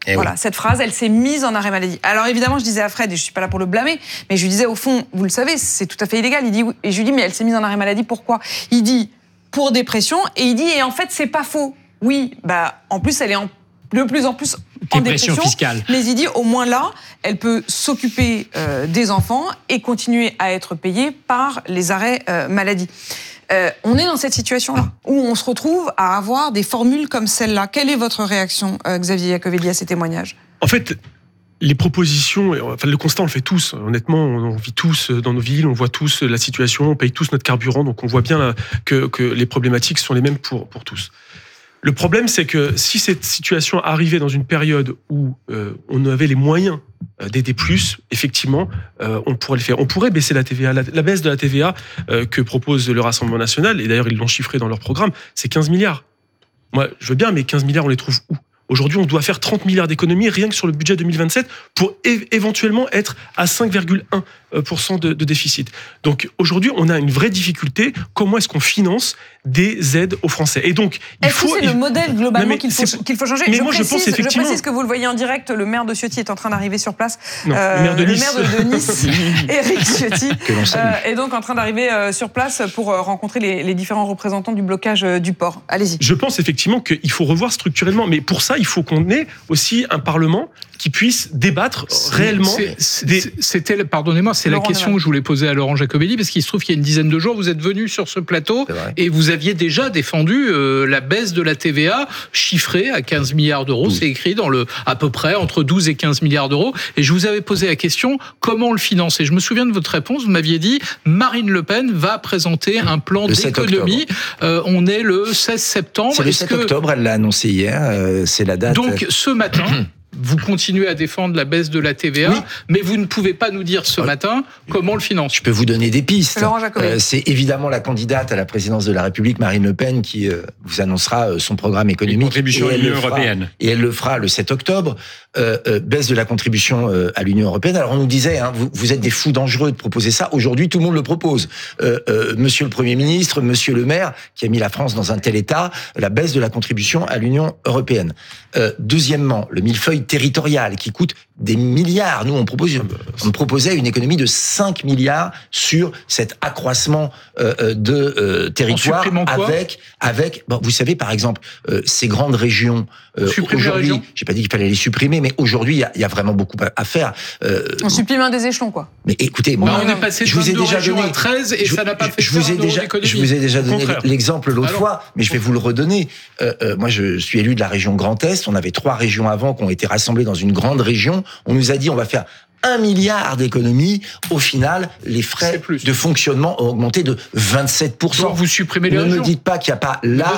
Voilà, cette phrase, elle s'est mise en arrêt maladie. Alors évidemment, je disais à Fred, et je suis pas là pour le blâmer, mais je lui disais au fond, vous le savez, c'est tout à fait illégal. Il dit, et je lui dis, mais elle s'est mise en arrêt maladie, pourquoi ? Il dit, pour dépression, et il dit, et en fait, c'est pas faux. Oui, en plus, elle est de plus en plus en dépression fiscale. Mais il dit, au moins là, elle peut s'occuper des enfants et continuer à être payée par les arrêts maladie. On est dans cette situation-là, où on se retrouve à avoir des formules comme celle-là. Quelle est votre réaction, Xavier Iacovelli, à ces témoignages ? En fait, les propositions, le constat, on le fait tous. Honnêtement, on vit tous dans nos villes, on voit tous la situation, on paye tous notre carburant, donc on voit bien que les problématiques sont les mêmes pour tous. Le problème, c'est que si cette situation arrivait dans une période où on avait les moyens d'aider plus, effectivement, on pourrait le faire. On pourrait baisser la TVA. La baisse de la TVA que propose le Rassemblement national, et d'ailleurs ils l'ont chiffré dans leur programme, c'est 15 milliards. Moi, je veux bien, mais 15 milliards, on les trouve où ? Aujourd'hui, on doit faire 30 milliards d'économies rien que sur le budget 2027 pour éventuellement être à 5,1% de déficit. Donc aujourd'hui, on a une vraie difficulté. Comment est-ce qu'on finance des aides aux Français ? Et donc, est-ce que c'est le modèle globalement qu'il faut changer ? Mais moi, je pense effectivement. Je précise que vous le voyez en direct, le maire de Ciotti est en train d'arriver sur place. Non, le maire de Nice, Éric Ciotti, est donc en train d'arriver sur place pour rencontrer les différents représentants du blocage du port. Allez-y. Je pense effectivement qu'il faut revoir structurellement, mais pour ça, il faut qu'on ait aussi un Parlement qui puisse débattre réellement. Pardonnez-moi, c'est la question que je voulais poser à Laurent Jacobelli, parce qu'il se trouve qu'il y a une dizaine de jours, vous êtes venu sur ce plateau et vous aviez déjà défendu la baisse de la TVA chiffrée à 15 milliards d'euros. C'est écrit dans à peu près entre 12 et 15 milliards d'euros. Et je vous avais posé la question, comment le financer ? Je me souviens de votre réponse, vous m'aviez dit, Marine Le Pen va présenter un plan d'économie. On est le 16 septembre. C'est le 7 octobre, elle l'a annoncé hier, c'est la date. Donc ce matin... Vous continuez à défendre la baisse de la TVA, mais vous ne pouvez pas nous dire ce matin comment le financer. Je peux vous donner des pistes. C'est évidemment la candidate à la présidence de la République, Marine Le Pen, qui vous annoncera son programme économique. Une contribution à l'Union européenne. Et elle le fera le 7 octobre. Baisse de la contribution à l'Union européenne. Alors on nous disait, vous êtes des fous dangereux de proposer ça. Aujourd'hui, tout le monde le propose. Monsieur le Premier ministre, Monsieur le maire, qui a mis la France dans un tel état, la baisse de la contribution à l'Union européenne. Deuxièmement, le millefeuille territorial qui coûte des milliards. Nous, on proposait une économie de 5 milliards sur cet accroissement de territoire avec vous savez, par exemple, ces grandes régions. Aujourd'hui, j'ai pas dit qu'il fallait les supprimer, mais aujourd'hui, il y a vraiment beaucoup à faire. On supprime un des échelons, quoi. Mais écoutez, moi, on est passé de 22 régions à 13 et ça n'a pas fait je vous ai déjà donné l'exemple l'autre fois, mais je vais vous le redonner. Moi, je suis élu de la région Grand Est. On avait 3 régions avant qui ont été rassemblées dans une grande région. On nous a dit, on va faire 1 milliard d'économies. Au final, les frais de fonctionnement ont augmenté de 27%. Donc vous supprimez les régions. Ne me dites pas qu'il n'y a pas là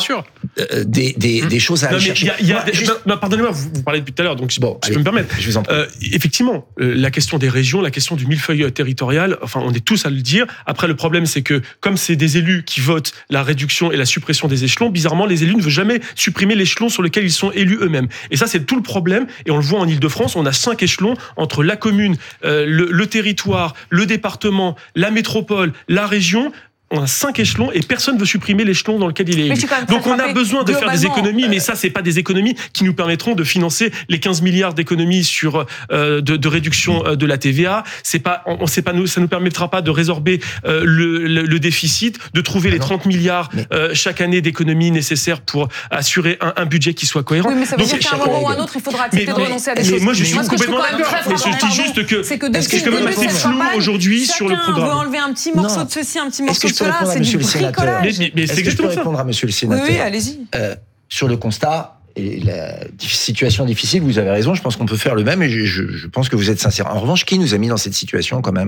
des choses à aller chercher. Pardonnez-moi, vous parlez depuis tout à l'heure, donc je peux me permettre. Je vous en prie. Effectivement, la question des régions, la question du millefeuille territorial, enfin, on est tous à le dire. Après, le problème, c'est que comme c'est des élus qui votent la réduction et la suppression des échelons, bizarrement, les élus ne veulent jamais supprimer l'échelon sur lequel ils sont élus eux-mêmes. Et ça, c'est tout le problème. Et on le voit en Ile-de-France, on a 5 échelons entre la commune, le territoire, le département, la métropole, la région. On a 5 échelons et personne ne veut supprimer l'échelon dans lequel il est élu. Donc on a besoin de faire des économies, mais ça, c'est pas des économies qui nous permettront de financer les 15 milliards d'économies sur de réduction de la TVA. Ça nous permettra pas de résorber le déficit, de trouver les 30 milliards chaque année d'économies nécessaires pour assurer un budget qui soit cohérent. Oui, mais ça veut dire qu'à un moment ou à un autre, il faudra accepter de renoncer à des choses. Moi, je suis complètement d'accord. Mais je dis juste que c'est quand même assez flou aujourd'hui sur le programme. Chacun veut enlever un petit morceau de ceci, un petit morceau de cela. C'est du bricolage. Mais c'est exactement ça. Répondre à Monsieur le Sénateur. Oui, allez-y. Sur le constat et la situation difficile, vous avez raison. Je pense qu'on peut faire le même, et je pense que vous êtes sincère. En revanche, qui nous a mis dans cette situation quand même ?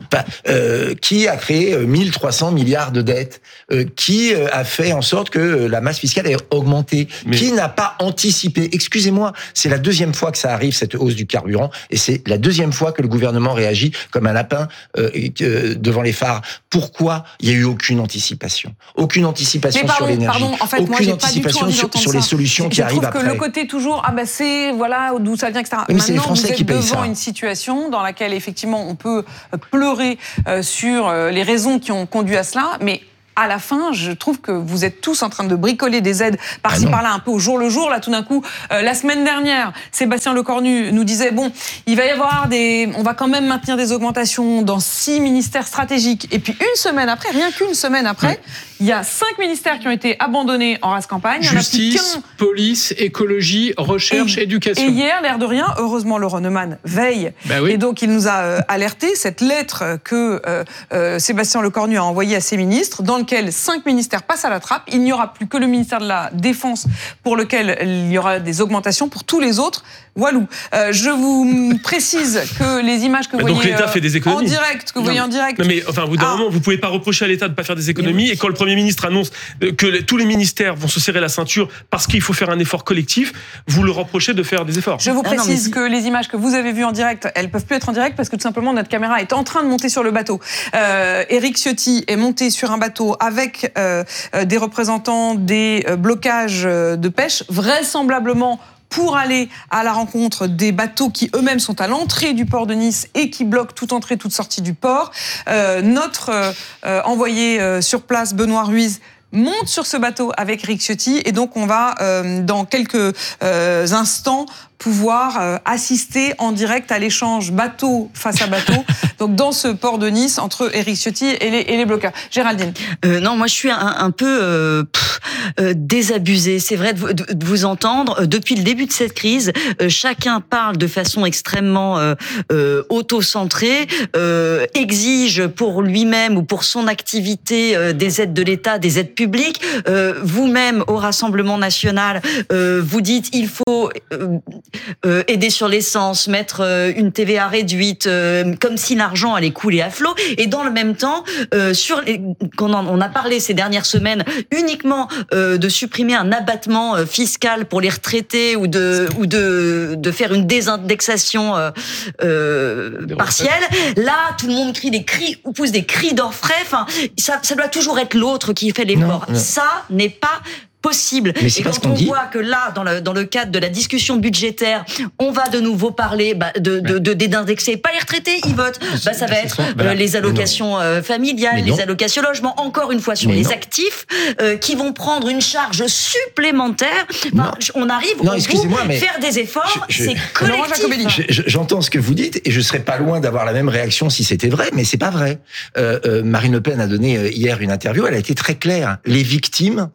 Qui a créé 1300 milliards de dettes, qui a fait en sorte que la masse fiscale ait augmenté, qui n'a pas anticipé. Excusez-moi, c'est la 2e fois que ça arrive, cette hausse du carburant, et c'est la 2e fois que le gouvernement réagit comme un lapin devant les phares. Pourquoi il n'y a eu aucune anticipation sur l'énergie, aucune anticipation sur les solutions qui arrivent après. Je trouve que le côté toujours, c'est voilà d'où ça vient, etc. Oui, mais c'est les Français qui payent ça. Devant une situation dans laquelle effectivement on peut pleurer sur les raisons qui ont conduit à cela, mais à la fin, je trouve que vous êtes tous en train de bricoler des aides par-ci par-là, un peu au jour le jour. Là, tout d'un coup, la semaine dernière, Sébastien Lecornu nous disait, bon, il va y avoir on va quand même maintenir des augmentations dans 6 ministères stratégiques. Et puis une semaine après, rien qu'une semaine après, il y a 5 ministères qui ont été abandonnés en rase campagne. Justice, police, écologie, recherche, éducation. Et hier, l'air de rien, heureusement, le Neumann veille. Et donc, il nous a alerté cette lettre que Sébastien Lecornu a envoyée à ses ministres, dans lequel 5 ministères passent à la trappe. Il n'y aura plus que le ministère de la Défense pour lequel il y aura des augmentations. Pour tous les autres, voilou. Je vous précise que les images que vous voyez l'État fait des économies. En direct, Non, mais enfin, au bout d'un moment, vous pouvez pas reprocher à l'État de pas faire des économies. Et quand le Premier ministre annonce que tous les ministères vont se serrer la ceinture parce qu'il faut faire un effort collectif, vous le reprochez de faire des efforts. Je vous précise que les images que vous avez vues en direct, elles peuvent plus être en direct parce que tout simplement notre caméra est en train de monter sur le bateau. Éric Ciotti est monté sur un bateau avec des représentants des blocages de pêche, vraisemblablement pour aller à la rencontre des bateaux qui eux-mêmes sont à l'entrée du port de Nice et qui bloquent toute entrée, toute sortie du port. Notre envoyé sur place, Benoît Ruiz, monte sur ce bateau avec Éric Ciotti et donc on va dans quelques instants pouvoir assister en direct à l'échange bateau face à bateau, donc dans ce port de Nice entre Éric Ciotti et les bloqueurs. Géraldine. Non, moi je suis un peu désabusée. C'est vrai de vous entendre. Depuis le début de cette crise, chacun parle de façon extrêmement auto-centrée, exige pour lui-même ou pour son activité des aides de l'État, des aides publiques. Vous-même, au Rassemblement national, vous dites il faut aider sur l'essence, mettre une TVA réduite, comme si l'argent allait couler à flot. Et dans le même temps, on a parlé ces dernières semaines uniquement de supprimer un abattement fiscal pour les retraités ou de faire une désindexation partielle. Là, tout le monde pousse des cris d'orfraie. Enfin, ça doit toujours être l'autre qui fait l'effort. Ça n'est pas possible. Mais c'est et quand on voit que là, dans le cadre de la discussion budgétaire, on va de nouveau parler de d'indexer pas les retraités, ils votent. Ça va être les allocations familiales, les allocations logement, encore une fois sur les actifs qui vont prendre une charge supplémentaire. Enfin, on arrive au bout, faire des efforts, c'est collectif. J'entends ce que vous dites et je serais pas loin d'avoir la même réaction si c'était vrai, mais c'est pas vrai. Marine Le Pen a donné hier une interview, elle a été très claire. Les victimes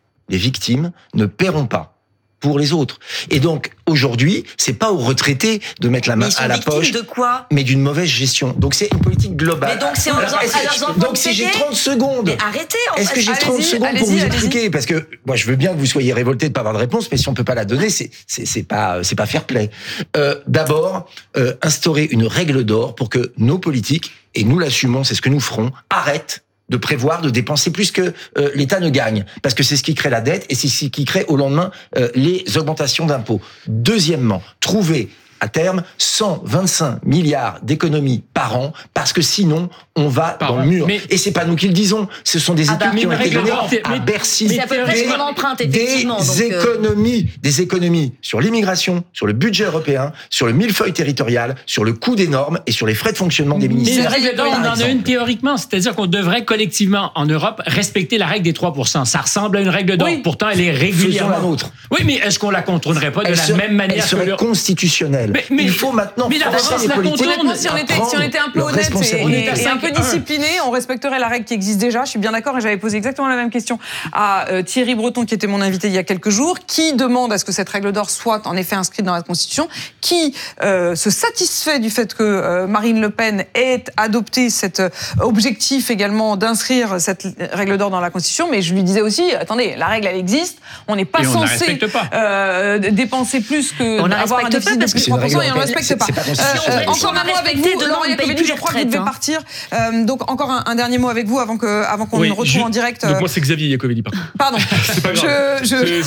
ne paieront pas pour les autres. Et donc, aujourd'hui, c'est pas aux retraités de mettre la main à la poche. De quoi ? Mais d'une mauvaise gestion. Donc, c'est une politique globale. Mais donc, c'est donc, si j'ai 30 secondes. Mais arrêtez, est-ce que j'ai 30 secondes pour vous expliquer? Parce que, moi, je veux bien que vous soyez révoltés de pas avoir de réponse, mais si on peut pas la donner, c'est pas fair play. D'abord, instaurer une règle d'or pour que nos politiques, et nous l'assumons, c'est ce que nous ferons, arrêtent de prévoir de dépenser plus que l'État ne gagne, parce que c'est ce qui crée la dette et c'est ce qui crée au lendemain les augmentations d'impôts. Deuxièmement, trouver à terme 125 milliards d'économies par an, parce que sinon on va dans le mur. Et c'est pas nous qui le disons, ce sont des études qui ont été données à Bercy. C'est à peu près ce qu'on emprunte, effectivement. Des économies sur l'immigration, sur le budget européen, sur le millefeuille territorial, sur le coût des normes et sur les frais de fonctionnement des ministères. Mais la règle d'or, on en a une théoriquement, c'est-à-dire qu'on devrait collectivement en Europe respecter la règle des 3%. Ça ressemble à une règle d'or, pourtant elle est régulièrement. Faisons la nôtre. Oui, mais est-ce qu'on la contournerait pas de la même manière? Elle serait constitutionnelle. Mais il faut maintenant forcer les politiques. Honnêtement, si on était un peu honnête et un peu discipliné, on respecterait la règle qui existe déjà. Je suis bien d'accord et j'avais posé exactement la même question à Thierry Breton, qui était mon invité il y a quelques jours, qui demande à ce que cette règle d'or soit en effet inscrite dans la Constitution, qui se satisfait du fait que Marine Le Pen ait adopté cet objectif également d'inscrire cette règle d'or dans la Constitution. Mais je lui disais aussi, attendez, la règle elle existe, on n'est pas censé dépenser plus que avoir un déficit de plus de 3%. Et on ne respecte pas. Encore un mot avec vous, Laurent Iacobelli, je crois que vous devez partir. Donc encore un dernier mot avec vous avant qu'on ne retrouve en direct. Donc moi c'est Xavier Iacobelli. Pardon. C'est pas grave.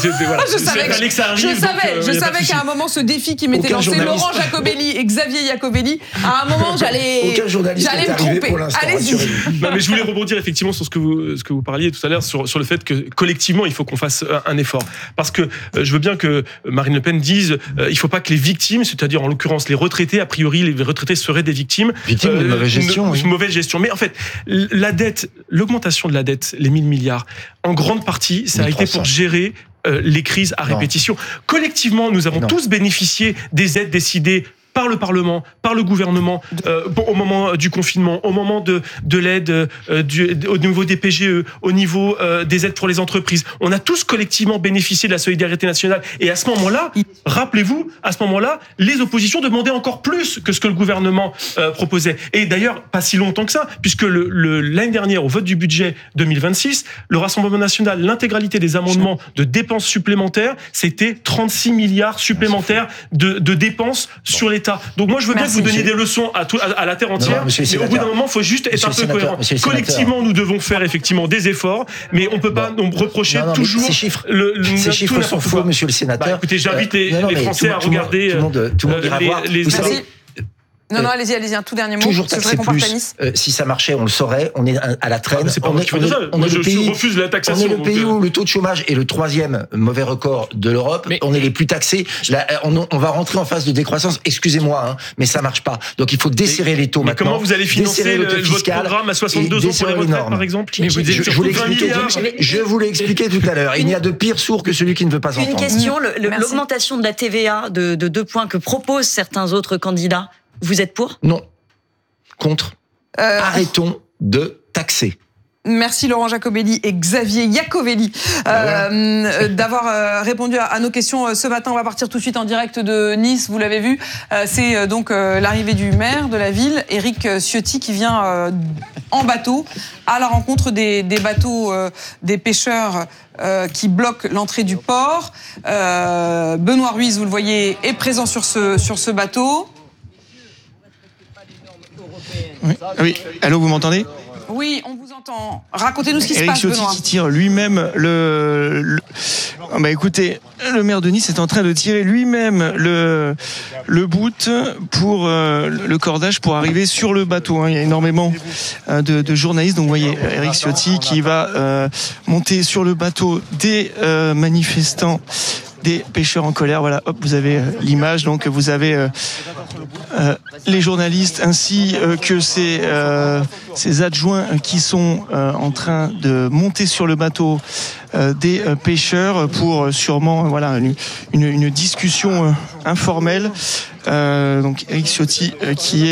Je savais qu'à un moment ce défi qui m'était lancé, Laurent Jacobelli et Xavier Iacobelli, à un moment j'allais me tromper. Allez-y. Non mais je voulais rebondir effectivement sur ce que vous parliez tout à l'heure sur le fait que collectivement il faut qu'on fasse un effort, parce que je veux bien que Marine Le Pen dise il faut pas que les victimes se c'est-à-dire en l'occurrence les retraités, a priori les retraités seraient des victimes. Victimes d'une mauvaise gestion. Une mauvaise gestion. Mais en fait, la dette, l'augmentation de la dette, les 1000 milliards, en grande partie, ça a été pour gérer les crises à répétition. Collectivement, nous avons tous bénéficié des aides décidées par le Parlement, par le gouvernement, au moment du confinement, au moment de l'aide au niveau des PGE, au niveau des aides pour les entreprises. On a tous collectivement bénéficié de la solidarité nationale. Et à ce moment-là, rappelez-vous, à ce moment-là, les oppositions demandaient encore plus que ce que le gouvernement proposait. Et d'ailleurs, pas si longtemps que ça, puisque l'année dernière, au vote du budget 2026, le Rassemblement national, l'intégralité des amendements de dépenses supplémentaires, c'était 36 milliards supplémentaires de dépenses sur l'État. Donc moi, je veux bien que vous donniez des leçons à la terre entière, mais au bout d'un moment, il faut juste être un peu cohérent. Collectivement, nous devons faire effectivement des efforts, mais on ne peut pas nous reprocher toujours ces chiffres sont faux, monsieur le sénateur. Écoutez, j'invite les Français à regarder tout le monde ira voir. Vous savez, non, allez-y, un tout dernier mot. Toujours taxer plus. Si ça marchait, on le saurait. On est à la traîne. C'est pas moi qui fais ça. Je refuse la taxation. On est le pays où le taux de chômage est le 3e mauvais record de l'Europe. On est les plus taxés. On va rentrer en phase de décroissance. Excusez-moi, mais ça marche pas. Donc il faut desserrer les taux maintenant. Comment vous allez financer votre programme à 62 ans pour les retraites, par exemple? Je vous l'ai expliqué tout à l'heure. Il n'y a de pire sourd que celui qui ne veut pas entendre. Une question. L'augmentation de la TVA de 2 points que proposent certains autres candidats. Vous êtes pour ? Non. Contre. Arrêtons de taxer. Merci Laurent Jacobelli et Xavier Iacovelli d'avoir répondu à nos questions ce matin. On va partir tout de suite en direct de Nice, vous l'avez vu. C'est donc l'arrivée du maire de la ville, Éric Ciotti, qui vient en bateau à la rencontre des bateaux des pêcheurs qui bloquent l'entrée du port. Benoît Ruiz, vous le voyez, est présent sur ce bateau. Oui. Allô, vous m'entendez ? Oui, on vous entend. Racontez-nous ce qui se passe, Benoît. Éric Ciotti qui tire lui-même écoutez, le maire de Nice est en train de tirer lui-même le boot pour le cordage pour arriver sur le bateau. Il y a énormément de journalistes. Donc, vous voyez, Éric Ciotti qui va monter sur le bateau des manifestants, des pêcheurs en colère. Voilà, hop, vous avez l'image. Donc, vous avez les journalistes ainsi que ces adjoints qui sont en train de monter sur le bateau des pêcheurs pour sûrement une discussion informelle. Donc Éric Ciotti qui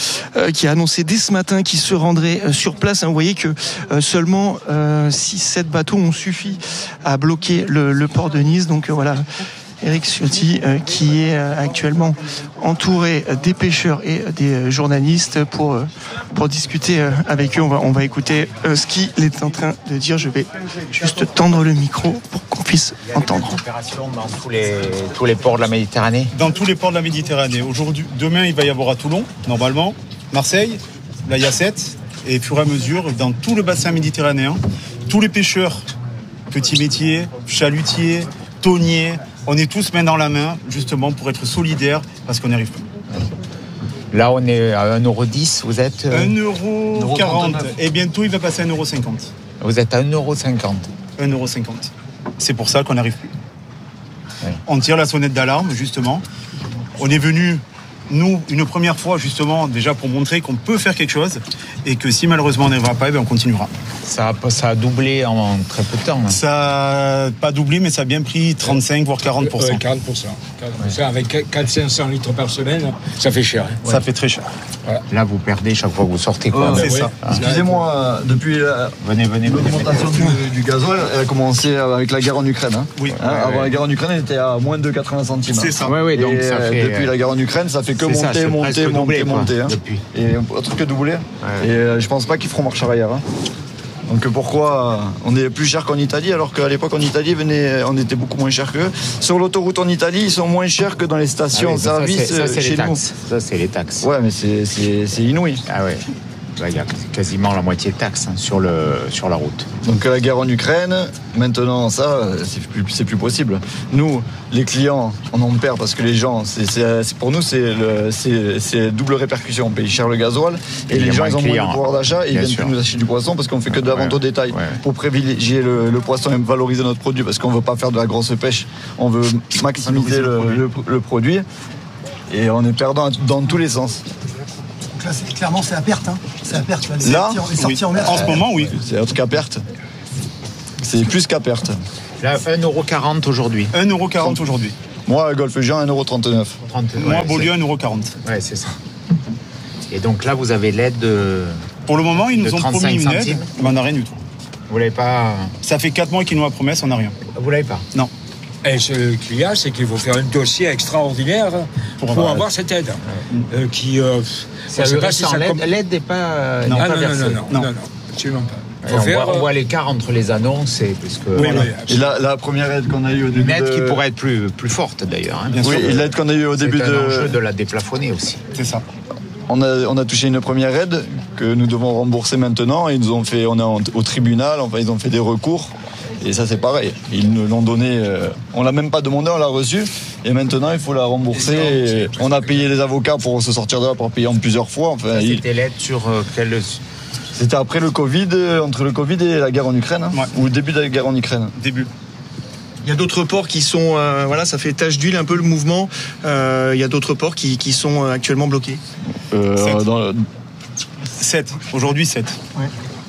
a annoncé dès ce matin qu'il se rendrait sur place. Vous voyez que seulement 6-7 bateaux ont suffi à bloquer le port de Nice. Donc voilà, Éric Ciotti qui est actuellement entouré des pêcheurs et des journalistes pour discuter avec eux. On va écouter ce qu'il est en train de dire. Je vais juste tendre le micro pour qu'on puisse entendre. Opération dans tous les ports de la Méditerranée. Dans tous les ports de la Méditerranée. Demain, il va y avoir à Toulon, normalement, Marseille, là il y a 7, et au fur et à mesure, dans tout le bassin méditerranéen, tous les pêcheurs, petits métiers, chalutiers, tonniers, on est tous main dans la main, justement, pour être solidaires, parce qu'on n'y arrive pas. Là, on est à 1,10€, vous êtes... 1,40€, et bientôt, il va passer à 1,50€. Vous êtes à 1,50€. 1,50€. C'est pour ça qu'on n'arrive plus. Oui. On tire la sonnette d'alarme, justement. On est venu, nous, une première fois, justement, déjà pour montrer qu'on peut faire quelque chose, et que si malheureusement on n'arrivera pas, on continuera. Ça a doublé en très peu de temps. Hein. Ça n'a pas doublé, mais ça a bien pris 35 voire 40%. 40%. Avec 400-500 litres par semaine, ça fait cher. Hein. Ça fait très cher. Voilà. Là, vous perdez chaque fois que vous sortez. C'est ça. Excusez-moi, depuis l'augmentation du gasoil, elle a commencé avec la guerre en Ukraine. Hein. Oui. Avant la guerre en Ukraine, elle était à moins de 80 centimes. C'est ça. Oui, donc ça fait, depuis la guerre en Ukraine, ça fait que monter. Hein. Et un truc que doubler. Ouais. Et je pense pas qu'ils feront marche arrière. Hein. Donc pourquoi on est plus cher qu'en Italie alors qu'à l'époque en Italie on était beaucoup moins cher qu'eux. Sur l'autoroute en Italie ils sont moins chers que dans les stations service chez nous. Ça c'est les taxes. Ouais mais c'est inouï. Ah ouais. Il y a quasiment la moitié de taxes sur la route. Donc la guerre en Ukraine, maintenant ça, c'est plus possible. Nous, les clients, on en perd parce que les gens, pour nous, c'est double répercussion. On paye cher le gasoil et les gens, ils ont moins de pouvoir d'achat et ils viennent plus nous acheter du poisson parce qu'on fait que de la vente au détail. Ouais. Pour privilégier le poisson et valoriser notre produit parce qu'on veut pas faire de la grosse pêche, on veut maximiser le produit. et on est perdant dans tous les sens. Donc là, clairement, c'est à perte. Hein. C'est à perte. Là, les sorties en mer. En ce moment, oui. C'est un truc à perte. C'est plus qu'à perte. Là, 1,40€ aujourd'hui. 1,40€ aujourd'hui. Moi, Golfe Géant, 1,39€. Moi, Beaulieu, 1,40€. Ouais, c'est ça. Et donc là, vous avez l'aide de... Pour le moment, ils nous ont promis une aide, mais on n'a rien du tout. Vous l'avez pas... Ça fait 4 mois qu'ils nous ont promis, on n'a rien. Vous l'avez pas? Non. Et ce qu'il y a, c'est qu'il faut faire un dossier extraordinaire pour avoir cette aide. L'aide n'est pas... Non, absolument pas. On voit l'écart entre les annonces et et la première aide qu'on a eue au début une aide qui pourrait être plus forte d'ailleurs. Hein. Oui, et l'aide qu'on a eue au début c'est un enjeu de la déplafonner aussi. C'est ça. On a touché une première aide que nous devons rembourser maintenant. Ils nous ont fait, on est au tribunal, enfin ils ont fait des recours. Et ça c'est pareil. Ils nous l'ont donné, on l'a même pas demandé, on l'a reçu. Et maintenant il faut la rembourser. Et on a payé les avocats pour se sortir de là, pour payer en plusieurs fois. Enfin, c'était l'aide sur quelle... C'était après le Covid, entre le Covid et la guerre en Ukraine, hein, ou le début de la guerre en Ukraine. Début. Il y a d'autres ports qui sont, ça fait tache d'huile un peu le mouvement. Il y a d'autres ports qui sont actuellement bloqués. 7. Aujourd'hui 7. Ouais.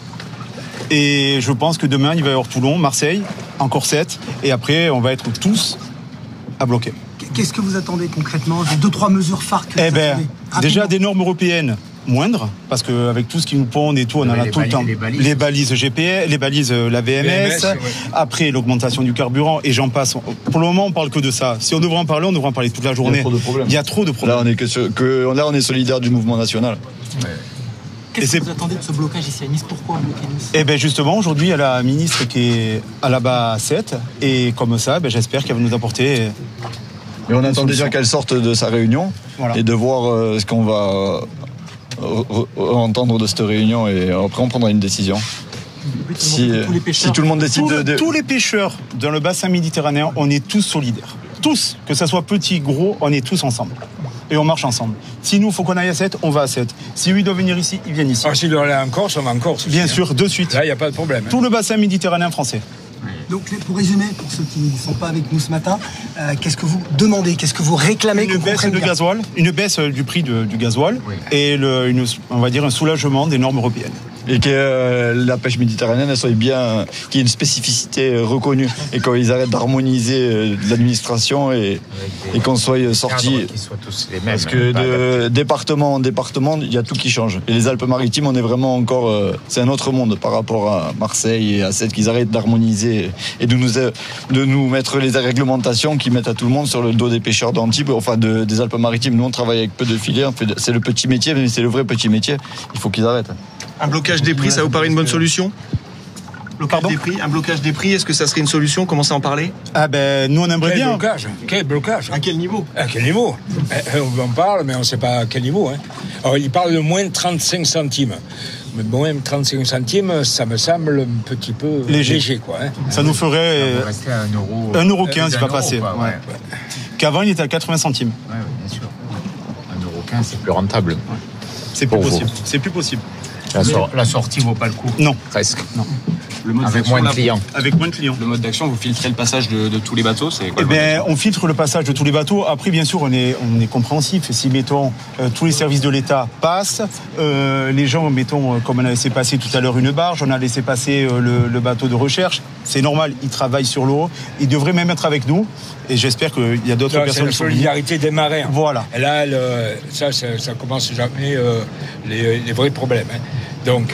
Et je pense que demain il va y avoir Toulon, Marseille, encore 7. Et après on va être tous à bloquer. Qu'est-ce que vous attendez concrètement? Des 2-3 mesures phares que vous attendez? Déjà des normes européennes moindres, parce qu'avec tout ce qui nous pondent et tout, on en a tout le temps. Les balises GPS, les balises la VMS, après l'augmentation du carburant, et j'en passe. Pour le moment, on parle que de ça. Si on devrait en parler, on devrait en parler toute la journée. Il y a trop de problèmes. Là, on est solidaire du mouvement national. Ouais. Qu'est-ce que vous attendez de ce blocage ici à Nice? Pourquoi bloquer Nice? Eh bien justement, aujourd'hui, il y a la ministre qui est là-bas à 7, et comme ça, j'espère qu'elle va nous apporter... Et on attend déjà qu'elle sorte de sa réunion, et de voir ce qu'on va entendre de cette réunion, et après on prendra une décision. Si tout le monde décide tous les pêcheurs dans le bassin méditerranéen, on est tous solidaires. Tous, que ça soit petit, gros, on est tous ensemble. Et on marche ensemble. Si nous, il faut qu'on aille à 7, on va à 7. Si eux, ils doivent venir ici, ils viennent ici. S'ils doivent aller en Corse, on va en Corse. Bien sûr, de suite. Là, il n'y a pas de problème. Tout le bassin méditerranéen français. Donc, pour résumer, pour ceux qui ne sont pas avec nous ce matin, qu'est-ce que vous demandez? Qu'est-ce que vous réclamez? Une baisse de gasoil, une baisse du prix du gasoil, et on va dire un soulagement des normes européennes. Et que la pêche méditerranéenne, elle soit bien, qu'il y ait une spécificité reconnue, et qu'ils arrêtent d'harmoniser l'administration, et qu'on soit sorti. Parce que de département en département, il y a tout qui change. Et les Alpes-Maritimes, on est vraiment encore, c'est un autre monde par rapport à Marseille et à cette, qu'ils arrêtent d'harmoniser et de nous mettre les réglementations qui mettent à tout le monde sur le dos des pêcheurs d'Antibes, enfin des Alpes-Maritimes. Nous, on travaille avec peu de filières, c'est le petit métier, mais c'est le vrai petit métier. Il faut qu'ils arrêtent. Un blocage des prix, ça vous paraît une bonne solution? Un blocage des prix, est-ce que ça serait une solution? Commencez à en parler. Nous on aimerait bien. Quel blocage? À quel niveau? À quel niveau? On en parle, mais on ne sait pas à quel niveau. Hein. Alors, il parle de moins 35 centimes. Mais moins 35 centimes, ça me semble un petit peu léger quoi. Hein. Ça nous ferait... rester à 1,15€, il va passer. Ouais. Qu'avant, il était à 80 centimes. Oui, bien sûr. 1,15€, c'est plus rentable. Ouais. C'est plus possible. C'est plus possible. La sortie vaut pas le coup. Non. Presque. Non. Avec moins de clients. Avec moins de clients. Le mode d'action, vous filtrez le passage de tous les bateaux, c'est quoi? On filtre le passage de tous les bateaux. Après, bien sûr, on est compréhensif. Si, mettons, tous les services de l'État passent, les gens, mettons, comme on a laissé passer tout à l'heure une barge, on a laissé passer le bateau de recherche, c'est normal, ils travaillent sur l'eau. Ils devraient même être avec nous. Et j'espère qu'il y a d'autres personnes. C'est la solidarité des marins. Voilà. Et là, ça commence jamais les vrais problèmes. Hein. Donc,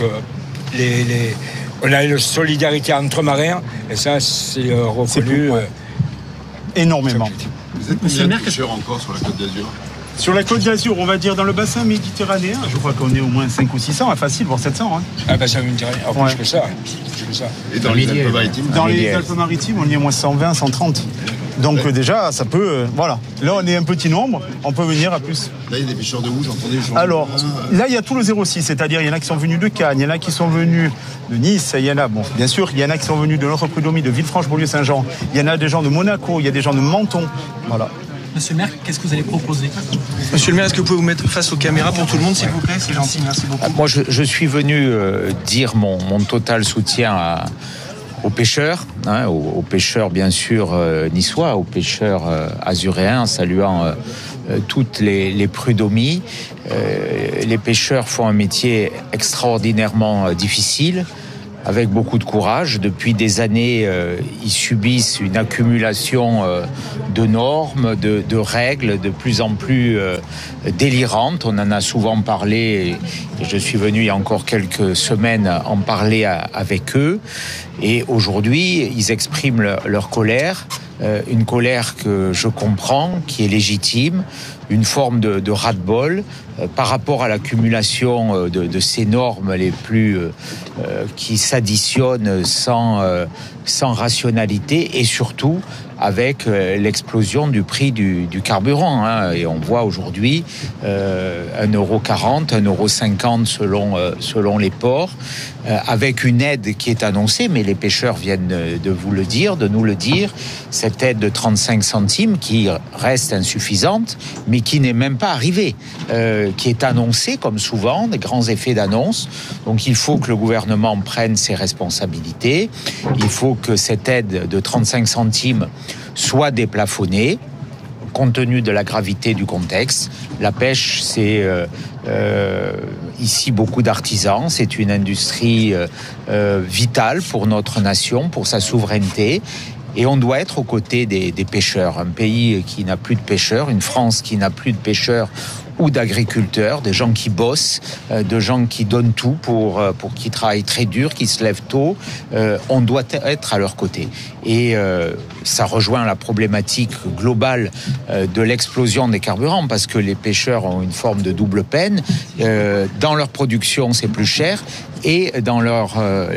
on a une solidarité entre marins, et ça, c'est reconnu. Énormément. Vous êtes combien de pêcheurs encore sur la Côte d'Azur? Sur la Côte d'Azur, on va dire dans le bassin méditerranéen, je crois qu'on est au moins 5 ou 600, facile, voire 700. Hein. Ah, bassin méditerranéen, plus que ça. Et dans les Alpes-Maritimes? Dans les Alpes-Maritimes, on y est au moins 120, 130. Donc déjà, ça peut... voilà. Là, on est un petit nombre, on peut venir à plus. Là, il y a des pêcheurs de où? J'entendais. Alors, là, il y a tout le 06, c'est-à-dire il y en a qui sont venus de Cannes, il y en a qui sont venus de Nice, il y en a, bon, bien sûr, il y en a qui sont venus de notre prud'homme, de Villefranche-Beaulieu-Saint-Jean, il y en a des gens de Monaco, il y a des gens de Menton, voilà. Monsieur le maire, qu'est-ce que vous allez proposer? Monsieur le maire, est-ce que vous pouvez vous mettre face aux caméras pour tout le monde, s'il vous plaît? C'est gentil, merci beaucoup. Moi, je suis venu dire mon total soutien aux pêcheurs, aux pêcheurs bien sûr niçois, aux pêcheurs azuréens, en saluant toutes les prud'homies. Les pêcheurs font un métier extraordinairement difficile, avec beaucoup de courage. Depuis des années, ils subissent une accumulation de normes, de règles de plus en plus délirantes. On en a souvent parlé, et je suis venu il y a encore quelques semaines en parler avec eux. Et aujourd'hui, ils expriment leur colère, une colère que je comprends, qui est légitime, une forme de ras-de-bol par rapport à l'accumulation de ces normes les plus qui s'additionnent sans rationalité, et surtout avec l'explosion du prix du carburant. Et on voit aujourd'hui 1,40 €, 1,50 € selon les ports, avec une aide qui est annoncée, mais les pêcheurs viennent de nous le dire, cette aide de 35 centimes qui reste insuffisante, mais qui n'est même pas arrivée, qui est annoncée comme souvent, des grands effets d'annonce. Donc il faut que le gouvernement prenne ses responsabilités, il faut que cette aide de 35 centimes soit déplafonnée, compte tenu de la gravité du contexte. La pêche, c'est ici beaucoup d'artisans, c'est une industrie vitale pour notre nation, pour sa souveraineté. Et on doit être aux côtés des pêcheurs. Un pays qui n'a plus de pêcheurs, une France qui n'a plus de pêcheurs ou d'agriculteurs, des gens qui bossent, de gens qui donnent tout pour qui travaillent très dur, qui se lèvent tôt. On doit être à leur côté. Et ça rejoint la problématique globale de l'explosion des carburants, parce que les pêcheurs ont une forme de double peine. Dans leur production, c'est plus cher. Et dans leurs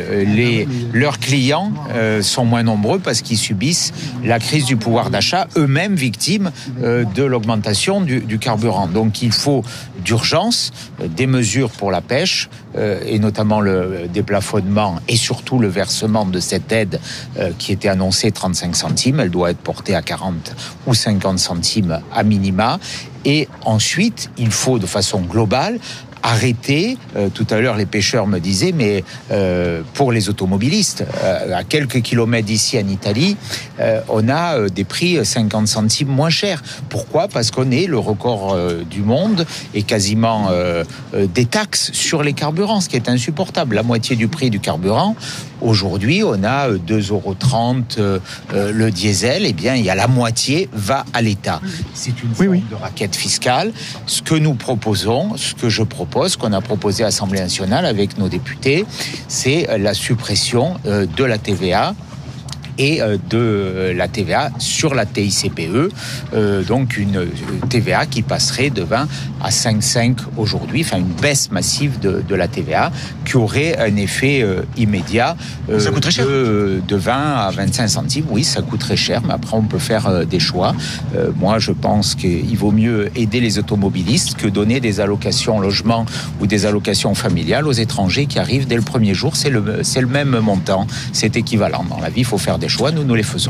clients sont moins nombreux parce qu'ils subissent la crise du pouvoir d'achat, eux-mêmes victimes de l'augmentation du carburant. Donc il faut d'urgence des mesures pour la pêche, et notamment le déplafonnement et surtout le versement de cette aide qui était annoncée 35 centimes. Elle doit être portée à 40 ou 50 centimes à minima. Et ensuite, il faut de façon globale arrêter. Tout à l'heure, les pêcheurs me disaient, mais pour les automobilistes, à quelques kilomètres d'ici en Italie, on a des prix 50 centimes moins chers. Pourquoi ? Parce qu'on est le record du monde et quasiment des taxes sur les carburants, ce qui est insupportable. La moitié du prix du carburant. Aujourd'hui, on a 2,30 € le diesel. Eh bien, il y a la moitié va à l'État. C'est une forme de raquette fiscale. Ce que nous proposons, ce que je propose, ce qu'on a proposé à l'Assemblée nationale avec nos députés, c'est la suppression de la TVA et de la TVA sur la TICPE, donc une TVA qui passerait de 20 à 5,5 aujourd'hui, enfin une baisse massive de la TVA qui aurait un effet immédiat ça coûterait cher. De 20 à 25 centimes. Oui, ça coûterait cher, mais après on peut faire des choix. Moi, je pense qu'il vaut mieux aider les automobilistes que donner des allocations logement ou des allocations familiales aux étrangers qui arrivent dès le premier jour. C'est le même montant, c'est équivalent. Dans la vie, il faut faire des choix, nous les faisons.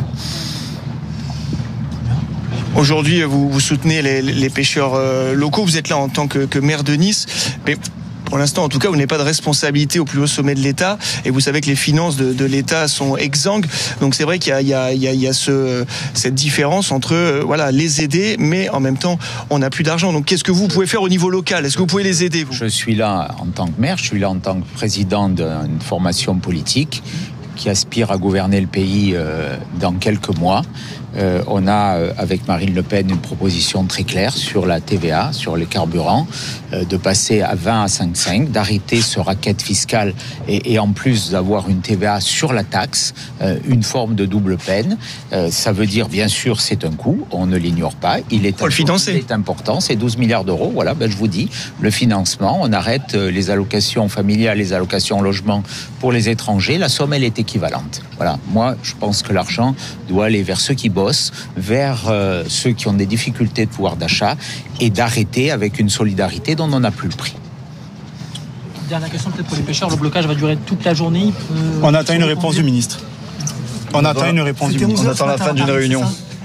Aujourd'hui, vous soutenez les pêcheurs locaux, vous êtes là en tant que maire de Nice, mais pour l'instant, en tout cas, vous n'avez pas de responsabilité au plus haut sommet de l'État, et vous savez que les finances de l'État sont exsangues. Donc c'est vrai qu'il y a cette différence entre les aider, mais en même temps, on n'a plus d'argent. Donc qu'est-ce que vous pouvez faire au niveau local ? Est-ce que vous pouvez les aider, vous ? Je suis là en tant que maire, je suis là en tant que président d'une formation politique qui aspire à gouverner le pays dans quelques mois. On a, avec Marine Le Pen, une proposition très claire sur la TVA, sur les carburants, de passer à 20 à 5,5, d'arrêter ce racket fiscal et en plus d'avoir une TVA sur la taxe, une forme de double peine. Ça veut dire, bien sûr, c'est un coût, on ne l'ignore pas. Il est important, c'est 12 milliards d'euros. Voilà, je vous dis, le financement, on arrête les allocations familiales, les allocations logement pour les étrangers. La somme, elle est équivalente. Voilà, moi, je pense que l'argent doit aller vers ceux qui bossent, vers ceux qui ont des difficultés de pouvoir d'achat, et d'arrêter avec une solidarité dont on n'a plus le prix. Dernière question peut-être pour les pêcheurs, le blocage va durer toute la journée. On attend une réponse du ministre. On attend la fin d'une réunion.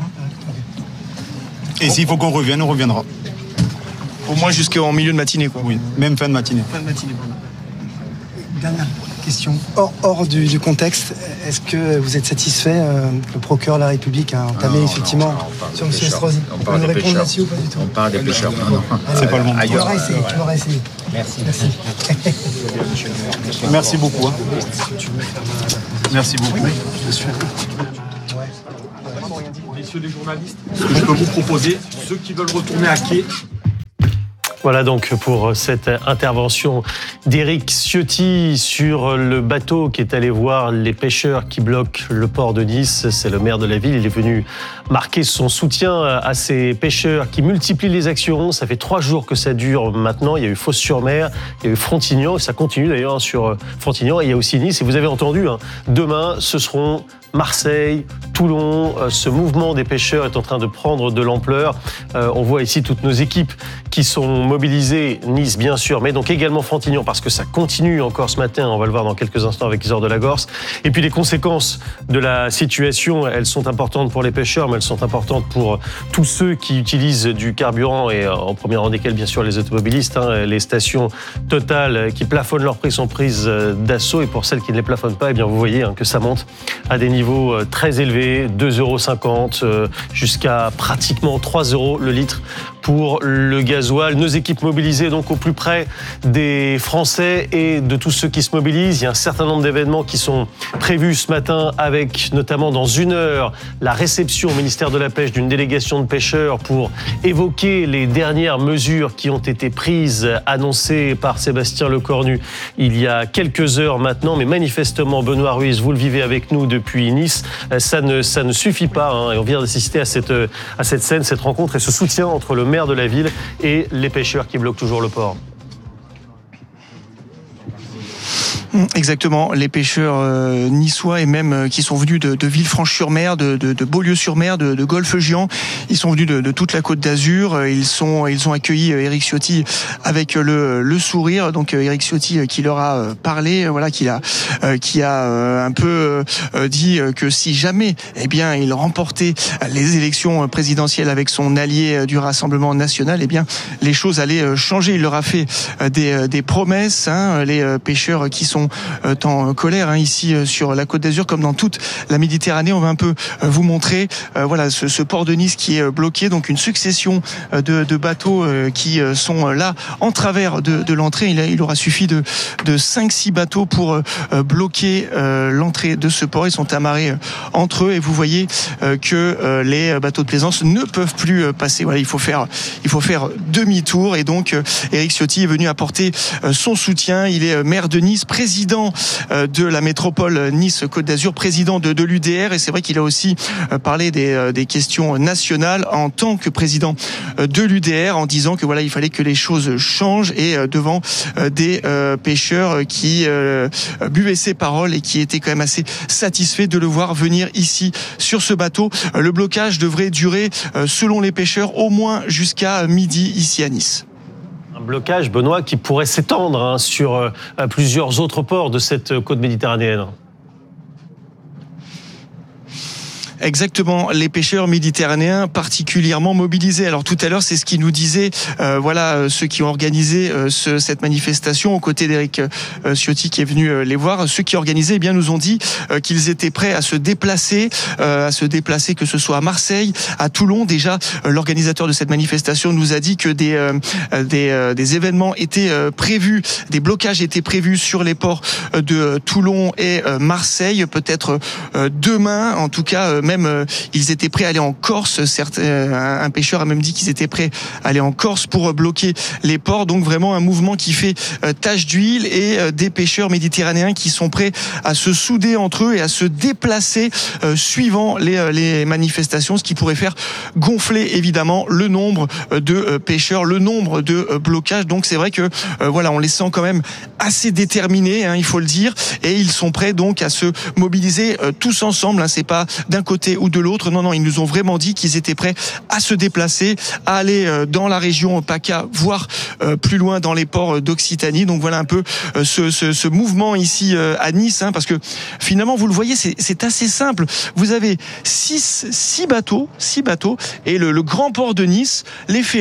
Et s'il faut qu'on revienne, on reviendra. Au moins jusqu'en milieu de matinée, quoi. Oui, même fin de matinée. Fin de matinée, pardon. Dernière. Question hors du contexte. Est-ce que vous êtes satisfait que le procureur de la République a entamé effectivement sur M. Estrosi? On parle des pêcheurs. On parle des pêcheurs. C'est pas le moment. Tu l'auras essayé. Merci. Merci beaucoup. Merci beaucoup. Messieurs les journalistes, ce que je peux vous proposer, ceux qui veulent retourner à quai. Voilà donc pour cette intervention d'Éric Ciotti sur le bateau qui est allé voir les pêcheurs qui bloquent le port de Nice. C'est le maire de la ville, il est venu marquer son soutien à ces pêcheurs qui multiplient les actions. Ça fait 3 jours que ça dure maintenant. Il y a eu Fos-sur-Mer, il y a eu Frontignan, ça continue d'ailleurs sur Frontignan, et il y a aussi Nice. Et vous avez entendu, demain ce seront Marseille, Toulon. Ce mouvement des pêcheurs est en train de prendre de l'ampleur. On voit ici toutes nos équipes qui sont mobilisées, Nice bien sûr, mais donc également Frontignan, parce que ça continue encore ce matin, on va le voir dans quelques instants avec Isor de la Gorce. Et puis les conséquences de la situation, elles sont importantes pour les pêcheurs, mais elles sont importantes pour tous ceux qui utilisent du carburant, et en premier rang desquels bien sûr les automobilistes. Les stations Total qui plafonnent leurs prix sont prises d'assaut, et pour celles qui ne les plafonnent pas, eh bien vous voyez que ça monte à des niveaux très élevés, 2,50 € jusqu'à pratiquement 3 € le litre pour le gasoil. Nos équipes mobilisées donc au plus près des Français et de tous ceux qui se mobilisent. Il y a un certain nombre d'événements qui sont prévus ce matin, avec notamment dans 1 heure la réception au ministère de la Pêche d'une délégation de pêcheurs pour évoquer les dernières mesures qui ont été prises, annoncées par Sébastien Lecornu il y a quelques heures maintenant. Mais manifestement, Benoît Ruiz, vous le vivez avec nous depuis Nice, ça ne suffit pas. Et on vient d'assister à cette scène, cette rencontre et ce soutien entre le maire de la ville et les pêcheurs qui bloquent toujours le port. Exactement, les pêcheurs niçois et même qui sont venus de Villefranche-sur-Mer, de Beaulieu-sur-Mer, de Golfe-Giant, ils sont venus de toute la Côte d'Azur. Ils ont accueilli Éric Ciotti avec le sourire. Donc Éric Ciotti qui leur a parlé, qui a un peu dit que si jamais il remportait les élections présidentielles avec son allié du Rassemblement national, les choses allaient changer. Il leur a fait des promesses, les pêcheurs qui sont en colère ici sur la Côte d'Azur comme dans toute la Méditerranée. On va un peu vous montrer ce port de Nice qui est bloqué, donc une succession de bateaux qui sont là en travers de l'entrée. Il aura suffi de 5-6 bateaux pour bloquer l'entrée de ce port. Ils sont amarrés entre eux et vous voyez que les bateaux de plaisance ne peuvent plus passer. Il faut faire demi-tour, et donc Éric Ciotti est venu apporter son soutien. Il est maire de Nice, président de la métropole Nice-Côte d'Azur, président de l'UDR, et c'est vrai qu'il a aussi parlé des questions nationales en tant que président de l'UDR, en disant que il fallait que les choses changent, et devant des pêcheurs qui buvaient ses paroles et qui étaient quand même assez satisfaits de le voir venir ici sur ce bateau. Le blocage devrait durer, selon les pêcheurs, au moins jusqu'à midi ici à Nice. Un blocage, Benoît, qui pourrait s'étendre sur plusieurs autres ports de cette côte méditerranéenne. Exactement, les pêcheurs méditerranéens particulièrement mobilisés. Alors tout à l'heure, c'est ce qu'ils nous disaient, ceux qui ont organisé cette manifestation aux côtés d'Éric Ciotti qui est venu les voir. Ceux qui organisaient, nous ont dit qu'ils étaient prêts à se déplacer, que ce soit à Marseille, à Toulon. Déjà, l'organisateur de cette manifestation nous a dit que des événements étaient prévus, des blocages étaient prévus sur les ports de Toulon et Marseille, peut-être demain, en tout cas. Même ils étaient prêts à aller en Corse. Un pêcheur a même dit qu'ils étaient prêts à aller en Corse pour bloquer les ports. Donc vraiment un mouvement qui fait tache d'huile, et des pêcheurs méditerranéens qui sont prêts à se souder entre eux et à se déplacer suivant les manifestations, ce qui pourrait faire gonfler évidemment le nombre de pêcheurs, le nombre de blocages. Donc c'est vrai que on les sent quand même assez déterminés, il faut le dire, et ils sont prêts donc à se mobiliser tous ensemble. C'est pas d'un côté ou de l'autre. Non, ils nous ont vraiment dit qu'ils étaient prêts à se déplacer, à aller dans la région PACA, voire plus loin dans les ports d'Occitanie. Donc voilà un peu ce mouvement ici à Nice, parce que finalement, vous le voyez, c'est assez simple. Vous avez 6 bateaux, et le grand port de Nice, les ferries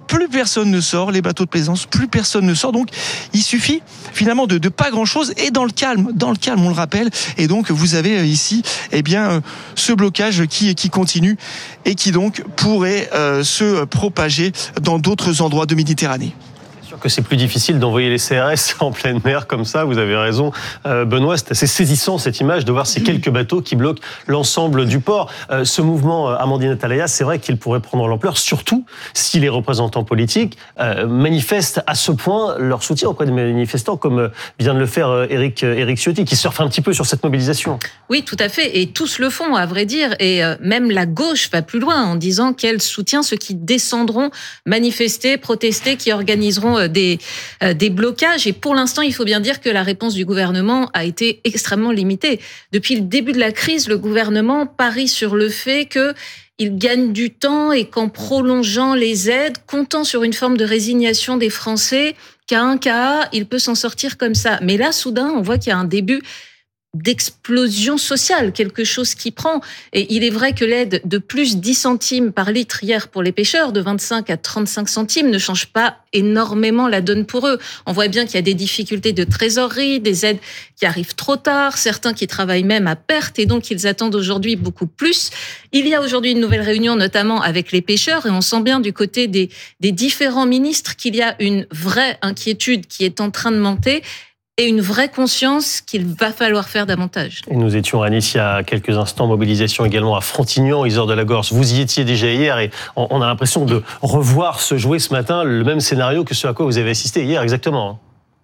plus personne ne sort, les bateaux de plaisance, plus personne ne sort. Donc, il suffit finalement de pas grand-chose et dans le calme, on le rappelle. Et donc, vous avez ici, ce blocage qui continue et qui donc pourrait se propager dans d'autres endroits de Méditerranée. Que c'est plus difficile d'envoyer les CRS en pleine mer comme ça, vous avez raison Benoît, c'est assez saisissant cette image de voir ces quelques bateaux qui bloquent l'ensemble du port. Ce mouvement, Amandine Atalaya, c'est vrai qu'il pourrait prendre l'ampleur, surtout si les représentants politiques manifestent à ce point leur soutien auprès des manifestants, comme vient de le faire Éric Ciotti, qui surfe un petit peu sur cette mobilisation. Oui, tout à fait, et tous le font à vrai dire, et même la gauche va plus loin en disant qu'elle soutient ceux qui descendront manifester, protester, qui organiseront des blocages. Et pour l'instant, il faut bien dire que la réponse du gouvernement a été extrêmement limitée. Depuis le début de la crise, le gouvernement parie sur le fait qu'il gagne du temps et qu'en prolongeant les aides, comptant sur une forme de résignation des Français, qu'à un cas, il peut s'en sortir comme ça. Mais là, soudain, on voit qu'il y a un début d'explosion sociale, quelque chose qui prend. Et il est vrai que l'aide de plus 10 centimes par litre hier pour les pêcheurs, de 25 à 35 centimes, ne change pas énormément la donne pour eux. On voit bien qu'il y a des difficultés de trésorerie, des aides qui arrivent trop tard, certains qui travaillent même à perte et donc ils attendent aujourd'hui beaucoup plus. Il y a aujourd'hui une nouvelle réunion, notamment avec les pêcheurs, et on sent bien du côté des différents ministres qu'il y a une vraie inquiétude qui est en train de monter et une vraie conscience qu'il va falloir faire davantage. Et nous étions à Nice il y a quelques instants, mobilisation également à Frontignan, Isor de la Gorce. Vous y étiez déjà hier et on a l'impression de revoir se jouer ce matin le même scénario que ce à quoi vous avez assisté hier, exactement.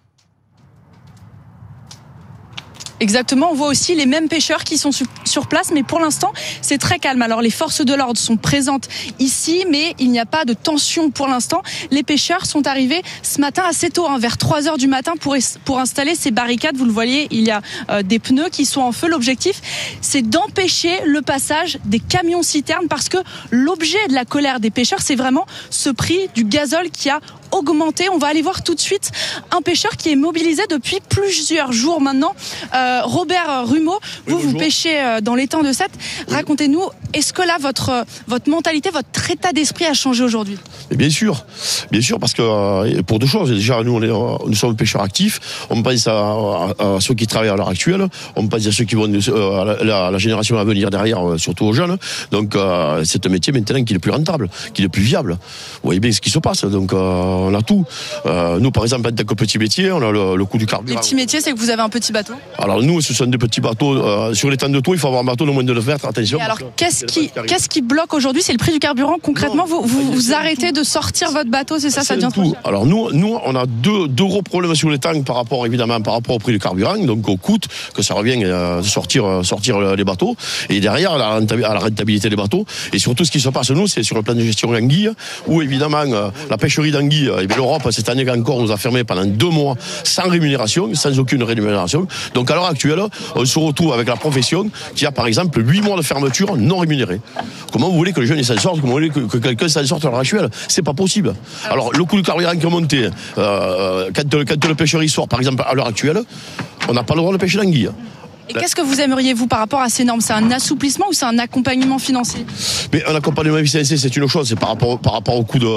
Exactement, on voit aussi les mêmes pêcheurs qui sont sur place, mais pour l'instant, c'est très calme. Alors les forces de l'ordre sont présentes ici, mais il n'y a pas de tension pour l'instant. Les pêcheurs sont arrivés ce matin assez tôt, vers 3h du matin pour installer ces barricades. Vous le voyez, il y a des pneus qui sont en feu. L'objectif, c'est d'empêcher le passage des camions-citernes parce que l'objet de la colère des pêcheurs, c'est vraiment ce prix du gazole qui a augmenté. On va aller voir tout de suite un pêcheur qui est mobilisé depuis plusieurs jours maintenant. Robert Rumeau, vous pêchez dans l'étang de Sète. Racontez-nous, est-ce que là, votre mentalité, votre état d'esprit a changé aujourd'hui ? Bien sûr, parce que pour deux choses. Déjà, nous sommes pêcheurs actifs. On pense à ceux qui travaillent à l'heure actuelle. On pense à ceux qui vont la génération à venir derrière, surtout aux jeunes. Donc, c'est un métier maintenant qui est plus rentable, qui est plus viable. Vous voyez bien ce qui se passe. Donc, on a tout. Nous, par exemple, en tant que petit métier, on a le coût du carburant. Les petits métiers, c'est que vous avez un petit bateau ? Alors nous, ce sont des petits bateaux. Sur les temps de taux, il faut avoir un bateau de moins de 9 mètres. Attention. Et alors, qu'est-ce qui bloque aujourd'hui ? C'est le prix du carburant. Concrètement, vous arrêtez de sortir votre bateau, c'est ça devient trop cher. Alors nous, on a deux gros problèmes sur les tanks par rapport au prix du carburant, donc au coût que ça revient de sortir les bateaux. Et derrière, à la rentabilité des bateaux. Et surtout, ce qui se passe, nous, c'est sur le plan de gestion anguille, où évidemment, la pêcherie d'anguille, l'Europe, cette année encore, nous a fermé pendant 2 mois sans rémunération, sans aucune rémunération. Donc à l'heure actuelle, on se retrouve avec la profession qui a par exemple 8 mois de fermeture non rémunérés. Comment vous voulez que les jeunes s'en sortent ? Comment vous voulez que quelqu'un s'en sorte à l'heure actuelle ? C'est pas possible. Alors le coût du carburant qui est monté, quand le pêcheur y sort par exemple à l'heure actuelle, on n'a pas le droit de pêcher l'anguille. Et qu'est-ce que vous aimeriez, vous, par rapport à ces normes ? C'est un assouplissement ou c'est un accompagnement financier ? Mais un accompagnement financier, c'est une chose. C'est par rapport au coût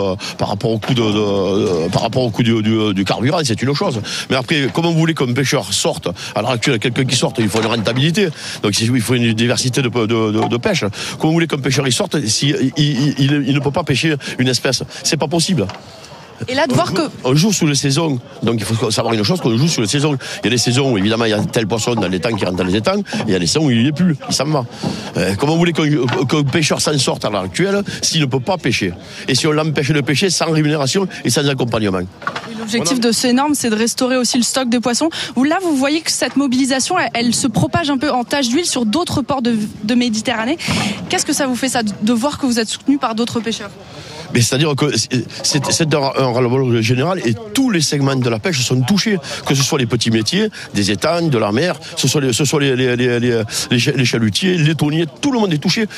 du carburant, c'est une chose. Mais après, comment vous voulez qu'un pêcheur sorte ? À l'heure actuelle, quelqu'un qui sorte, il faut une rentabilité. Donc il faut une diversité de pêche. Comment vous voulez qu'un pêcheur y sorte si il ne peut pas pêcher une espèce ? C'est pas possible. Et là, de voir que... On joue sous les saisons, donc il faut savoir une chose, qu'on joue sous les saisons. Il y a des saisons où évidemment il y a tel poisson dans l'étang qui rentre dans les étangs, et il y a des saisons où il n'y est plus, il s'en va. Comment vous voulez qu'un pêcheur s'en sorte à l'heure actuelle s'il ne peut pas pêcher ? Et si on l'empêche de pêcher sans rémunération et sans accompagnement ? L'objectif de ces normes, c'est de restaurer aussi le stock de poissons. Là, vous voyez que cette mobilisation, elle se propage un peu en tache d'huile sur d'autres ports de Méditerranée. Qu'est-ce que ça vous fait, ça, de voir que vous êtes soutenu par d'autres pêcheurs ? Mais c'est-à-dire que c'est un ras-le-bol général et tous les segments de la pêche sont touchés, que ce soit les petits métiers, des étangs, de la mer, ce soit les chalutiers, les thoniers, tout le monde est touché.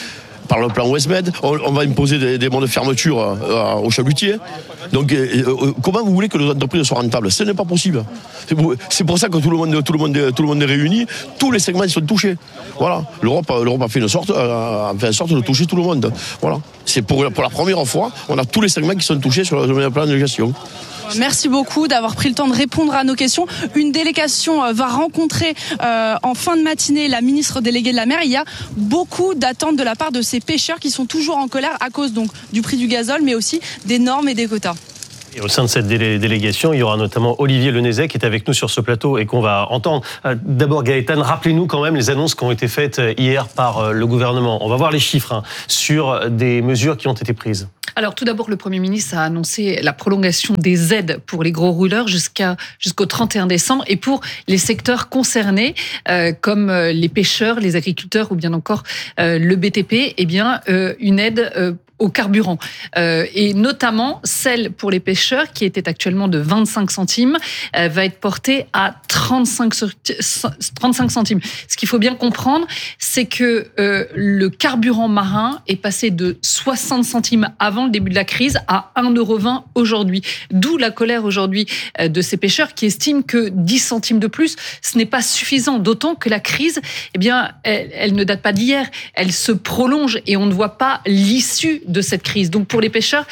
par le plan Westmed. On va imposer des mois de fermeture aux chalutiers. Donc, comment vous voulez que nos entreprises soient rentables? Ce n'est pas possible. C'est pour ça que tout le monde est réuni. Tous les segments sont touchés. Voilà. L'Europe a fait en sorte de toucher tout le monde. Voilà. C'est pour la première fois, on a tous les segments qui sont touchés sur le plan de gestion. Merci beaucoup d'avoir pris le temps de répondre à nos questions. Une délégation va rencontrer en fin de matinée la ministre déléguée de la mer. Il y a beaucoup d'attentes de la part de ces pêcheurs qui sont toujours en colère à cause donc du prix du gazole, mais aussi des normes et des quotas. Et au sein de cette délégation, il y aura notamment Olivier Lenezet qui est avec nous sur ce plateau et qu'on va entendre. D'abord, Gaëtane, rappelez-nous quand même les annonces qui ont été faites hier par le gouvernement. On va voir les chiffres sur des mesures qui ont été prises. Alors tout d'abord, le Premier ministre a annoncé la prolongation des aides pour les gros rouleurs jusqu'au 31 décembre et pour les secteurs concernés comme les pêcheurs, les agriculteurs ou bien encore le BTP, eh bien une aide au carburant. Et notamment celle pour les pêcheurs qui était actuellement de 25 centimes va être portée à 35 centimes. Ce qu'il faut bien comprendre, c'est que le carburant marin est passé de 60 centimes avant le début de la crise à 1,20 € aujourd'hui. D'où la colère aujourd'hui de ces pêcheurs qui estiment que 10 centimes de plus, ce n'est pas suffisant. D'autant que la crise, eh bien, elle ne date pas d'hier. Elle se prolonge et on ne voit pas l'issue de cette crise. Donc pour les pêcheurs,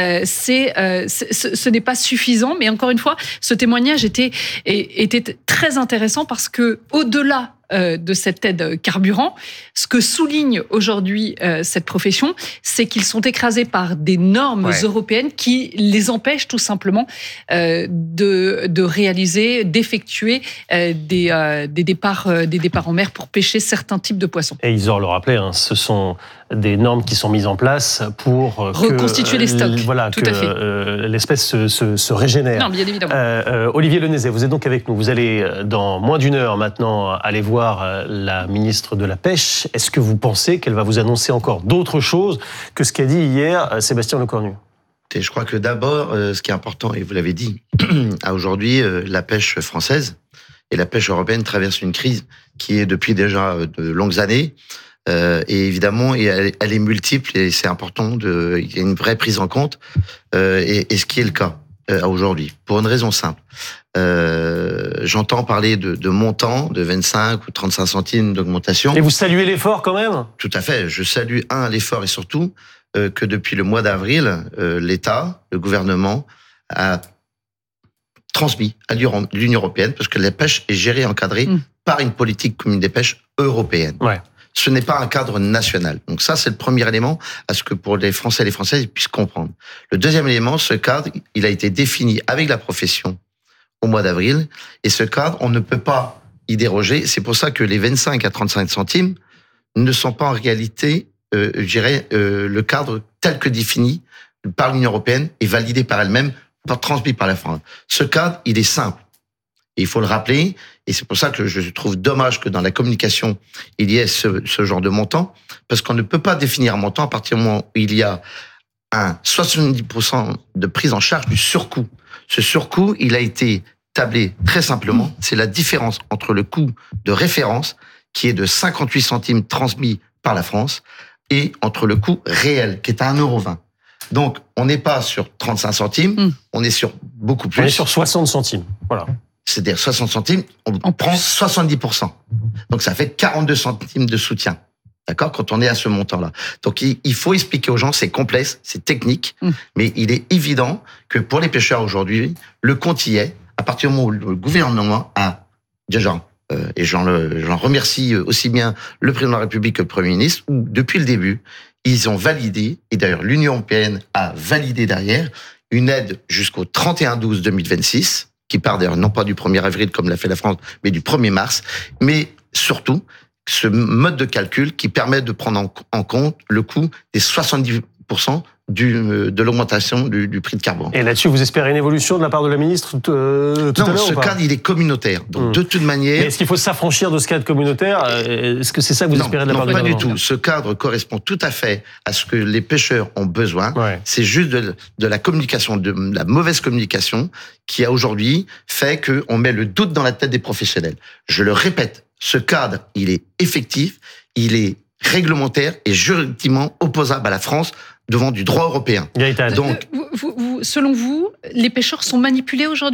ce n'est pas suffisant. Mais encore une fois, ce témoignage était très intéressant parce que au-delà de cette aide carburant, ce que souligne aujourd'hui cette profession, c'est qu'ils sont écrasés par des normes européennes qui les empêchent tout simplement de réaliser, d'effectuer des départs en mer pour pêcher certains types de poissons. Et Isor le rappelait, ce sont des normes qui sont mises en place pour reconstituer les stocks. Voilà, tout que l'espèce se régénère. Non, bien évidemment. Olivier Lenezet, vous êtes donc avec nous. Vous allez dans moins d'une heure maintenant aller voir la ministre de la Pêche. Est-ce que vous pensez qu'elle va vous annoncer encore d'autres choses que ce qu'a dit hier Sébastien Lecornu? Et je crois que d'abord, ce qui est important, et vous l'avez dit, à aujourd'hui, la pêche française et la pêche européenne traversent une crise qui est depuis déjà de longues années. Et évidemment, elle est multiple et c'est important. Il y a une vraie prise en compte. Et ce qui est le cas aujourd'hui, pour une raison simple. J'entends parler de montants de 25 ou 35 centimes d'augmentation. Et vous saluez l'effort quand même? Tout à fait. Je salue l'effort et surtout que depuis le mois d'avril, l'État, le gouvernement a transmis à l'Union européenne, parce que la pêche est gérée et encadrée par une politique commune des pêches européenne. Ouais. Ce n'est pas un cadre national. Donc ça, c'est le premier élément à ce que pour les Français et les Françaises ils puissent comprendre. Le deuxième élément, ce cadre, il a été défini avec la profession au mois d'avril. Et ce cadre, on ne peut pas y déroger. C'est pour ça que les 25 à 35 centimes ne sont pas en réalité, le cadre tel que défini par l'Union européenne et validé par elle-même, transmis par la France. Ce cadre, il est simple. Et il faut le rappeler, et c'est pour ça que je trouve dommage que dans la communication, il y ait ce genre de montant, parce qu'on ne peut pas définir un montant à partir du moment où il y a un 70% de prise en charge du surcoût. Ce surcoût, il a été tablé très simplement, c'est la différence entre le coût de référence, qui est de 58 centimes transmis par la France, et entre le coût réel, qui est à 1,20 €. Donc, on n'est pas sur 35 centimes, on est sur beaucoup plus. On est sur 60 centimes, voilà. C'est-à-dire 60 centimes, on prend 70%. Donc ça fait 42 centimes de soutien. D'accord? Quand on est à ce montant-là. Donc il faut expliquer aux gens, c'est complexe, c'est technique, mais il est évident que pour les pêcheurs aujourd'hui, le compte y est, à partir du moment où le gouvernement a déjà, et j'en remercie aussi bien le président de la République que le Premier ministre, où depuis le début, ils ont validé, et d'ailleurs l'Union européenne a validé derrière, une aide jusqu'au 31/12/2026, qui part d'ailleurs non pas du 1er avril comme l'a fait la France, mais du 1er mars, mais surtout ce mode de calcul qui permet de prendre en compte le coût des 70% de l'augmentation du prix de carburant. Et là-dessus, vous espérez une évolution de la part de la ministre tout à l'heure? Non, ce cadre, il est communautaire. Donc, de toute manière... Mais est-ce qu'il faut s'affranchir de ce cadre communautaire? Est-ce que c'est ça que vous espérez de la part du gouvernement? Non, pas du tout. Ce cadre correspond tout à fait à ce que les pêcheurs ont besoin. Ouais. C'est juste de la communication, de la mauvaise communication qui a aujourd'hui fait qu'on met le doute dans la tête des professionnels. Je le répète, ce cadre, il est effectif, il est réglementaire et juridiquement opposable à la France devant du droit européen. Gaëtan. Donc, selon vous, les pêcheurs sont manipulés aujourd'hui ?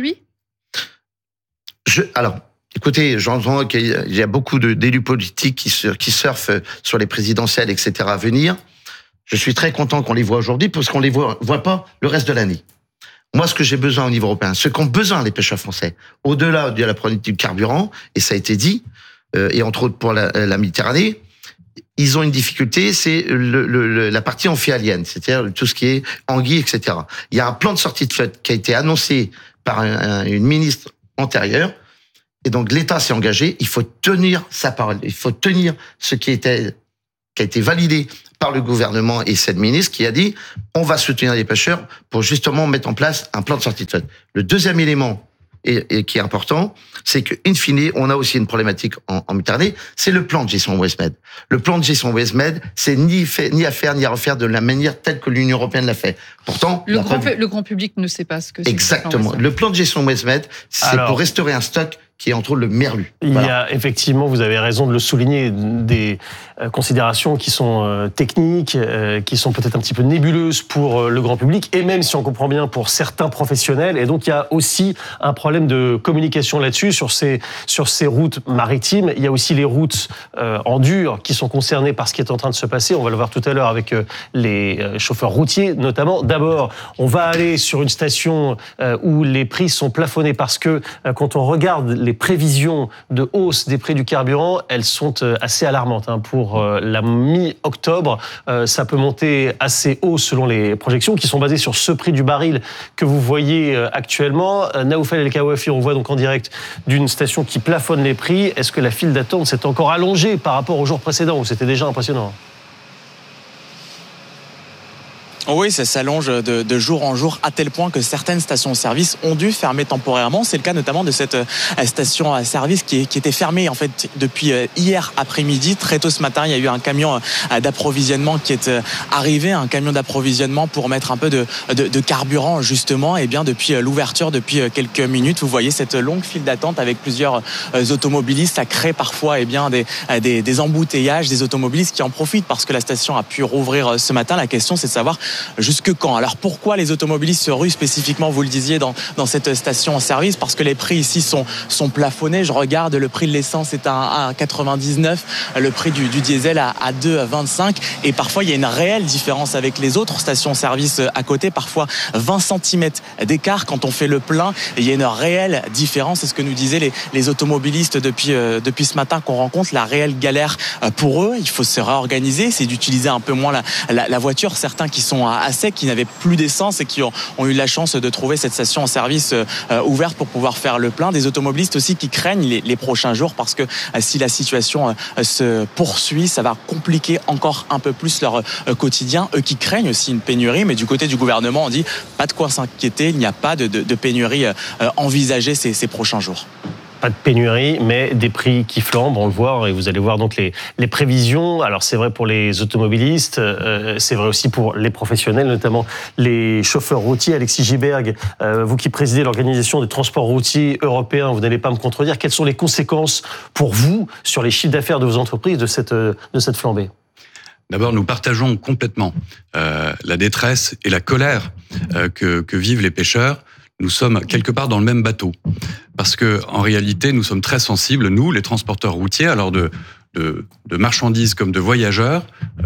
Alors, écoutez, j'entends qu'il y a beaucoup d'élus politiques qui surfent sur les présidentielles, etc. à venir. Je suis très content qu'on les voit aujourd'hui parce qu'on les voit pas le reste de l'année. Moi, ce que j'ai besoin au niveau européen, ce qu'ont besoin les pêcheurs français, au-delà de la problématique du carburant, et ça a été dit, et entre autres pour la Méditerranée, ils ont une difficulté, c'est la partie amphialienne, c'est-à-dire tout ce qui est anguille, etc. Il y a un plan de sortie de flotte qui a été annoncé par une ministre antérieure, et donc l'État s'est engagé, il faut tenir sa parole, il faut tenir ce qui a été validé par le gouvernement et cette ministre qui a dit on va soutenir les pêcheurs pour justement mettre en place un plan de sortie de flotte. Le deuxième élément et qui est important, c'est qu'in fine, on a aussi une problématique en Méditerranée, c'est le plan de gestion Westmed. Le plan de gestion Westmed, c'est ni à faire ni à refaire de la manière telle que l'Union européenne l'a fait. Pourtant, le grand public ne sait pas ce que c'est. Exactement. Le plan de gestion Westmed, c'est pour restaurer un stock qui est entre autres le merlu. Il y a effectivement, vous avez raison de le souligner, des considérations qui sont techniques, qui sont peut-être un petit peu nébuleuses pour le grand public, et même, si on comprend bien, pour certains professionnels. Et donc, il y a aussi un problème de communication là-dessus, sur ces routes maritimes. Il y a aussi les routes en dur qui sont concernées par ce qui est en train de se passer. On va le voir tout à l'heure avec les chauffeurs routiers, notamment. D'abord, on va aller sur une station où les prix sont plafonnés parce que quand on regarde les prévisions de hausse des prix du carburant, elles sont assez alarmantes. Pour la mi-octobre, ça peut monter assez haut selon les projections qui sont basées sur ce prix du baril que vous voyez actuellement. Naoufal El Kawafi, on voit donc en direct d'une station qui plafonne les prix. Est-ce que la file d'attente s'est encore allongée par rapport aux jours précédents où c'était déjà impressionnant ? Oui, ça s'allonge de jour en jour à tel point que certaines stations-service ont dû fermer temporairement. C'est le cas notamment de cette station-service qui était fermée en fait depuis hier après-midi. Très tôt ce matin, il y a eu un camion d'approvisionnement qui est arrivé, un camion d'approvisionnement pour mettre un peu de carburant justement. Et bien depuis l'ouverture, depuis quelques minutes, vous voyez cette longue file d'attente avec plusieurs automobilistes. Ça crée parfois des embouteillages, des automobilistes qui en profitent parce que la station a pu rouvrir ce matin. La question, c'est de savoir jusque quand. Alors pourquoi les automobilistes se ruent spécifiquement, vous le disiez, dans cette station en service? Parce que les prix ici sont plafonnés. Je regarde, le prix de l'essence est à 1,99, le prix du diesel à 2,25. Et parfois, il y a une réelle différence avec les autres stations-service à côté. Parfois, 20 cm d'écart quand on fait le plein. Et il y a une réelle différence. C'est ce que nous disaient les automobilistes depuis ce matin qu'on rencontre. La réelle galère pour eux, il faut se réorganiser, c'est d'utiliser un peu moins la voiture. Certains qui sont à sec, qui n'avaient plus d'essence et qui ont eu la chance de trouver cette station en service ouverte pour pouvoir faire le plein. Des automobilistes aussi qui craignent les prochains jours parce que si la situation se poursuit, ça va compliquer encore un peu plus leur quotidien. Eux qui craignent aussi une pénurie, mais du côté du gouvernement, on dit pas de quoi s'inquiéter, il n'y a pas de pénurie envisagée ces prochains jours. Pas de pénurie, mais des prix qui flambent, on le voit, et vous allez voir donc les prévisions. Alors c'est vrai pour les automobilistes, c'est vrai aussi pour les professionnels, notamment les chauffeurs routiers. Alexis Giberg, vous qui présidez l'Organisation des transports routiers européens, vous n'allez pas me contredire, quelles sont les conséquences pour vous sur les chiffres d'affaires de vos entreprises de cette flambée ? D'abord, nous partageons complètement la détresse et la colère que vivent les pêcheurs. Nous sommes quelque part dans le même bateau. Parce que, en réalité, nous sommes très sensibles, nous, les transporteurs routiers, alors de marchandises comme de voyageurs.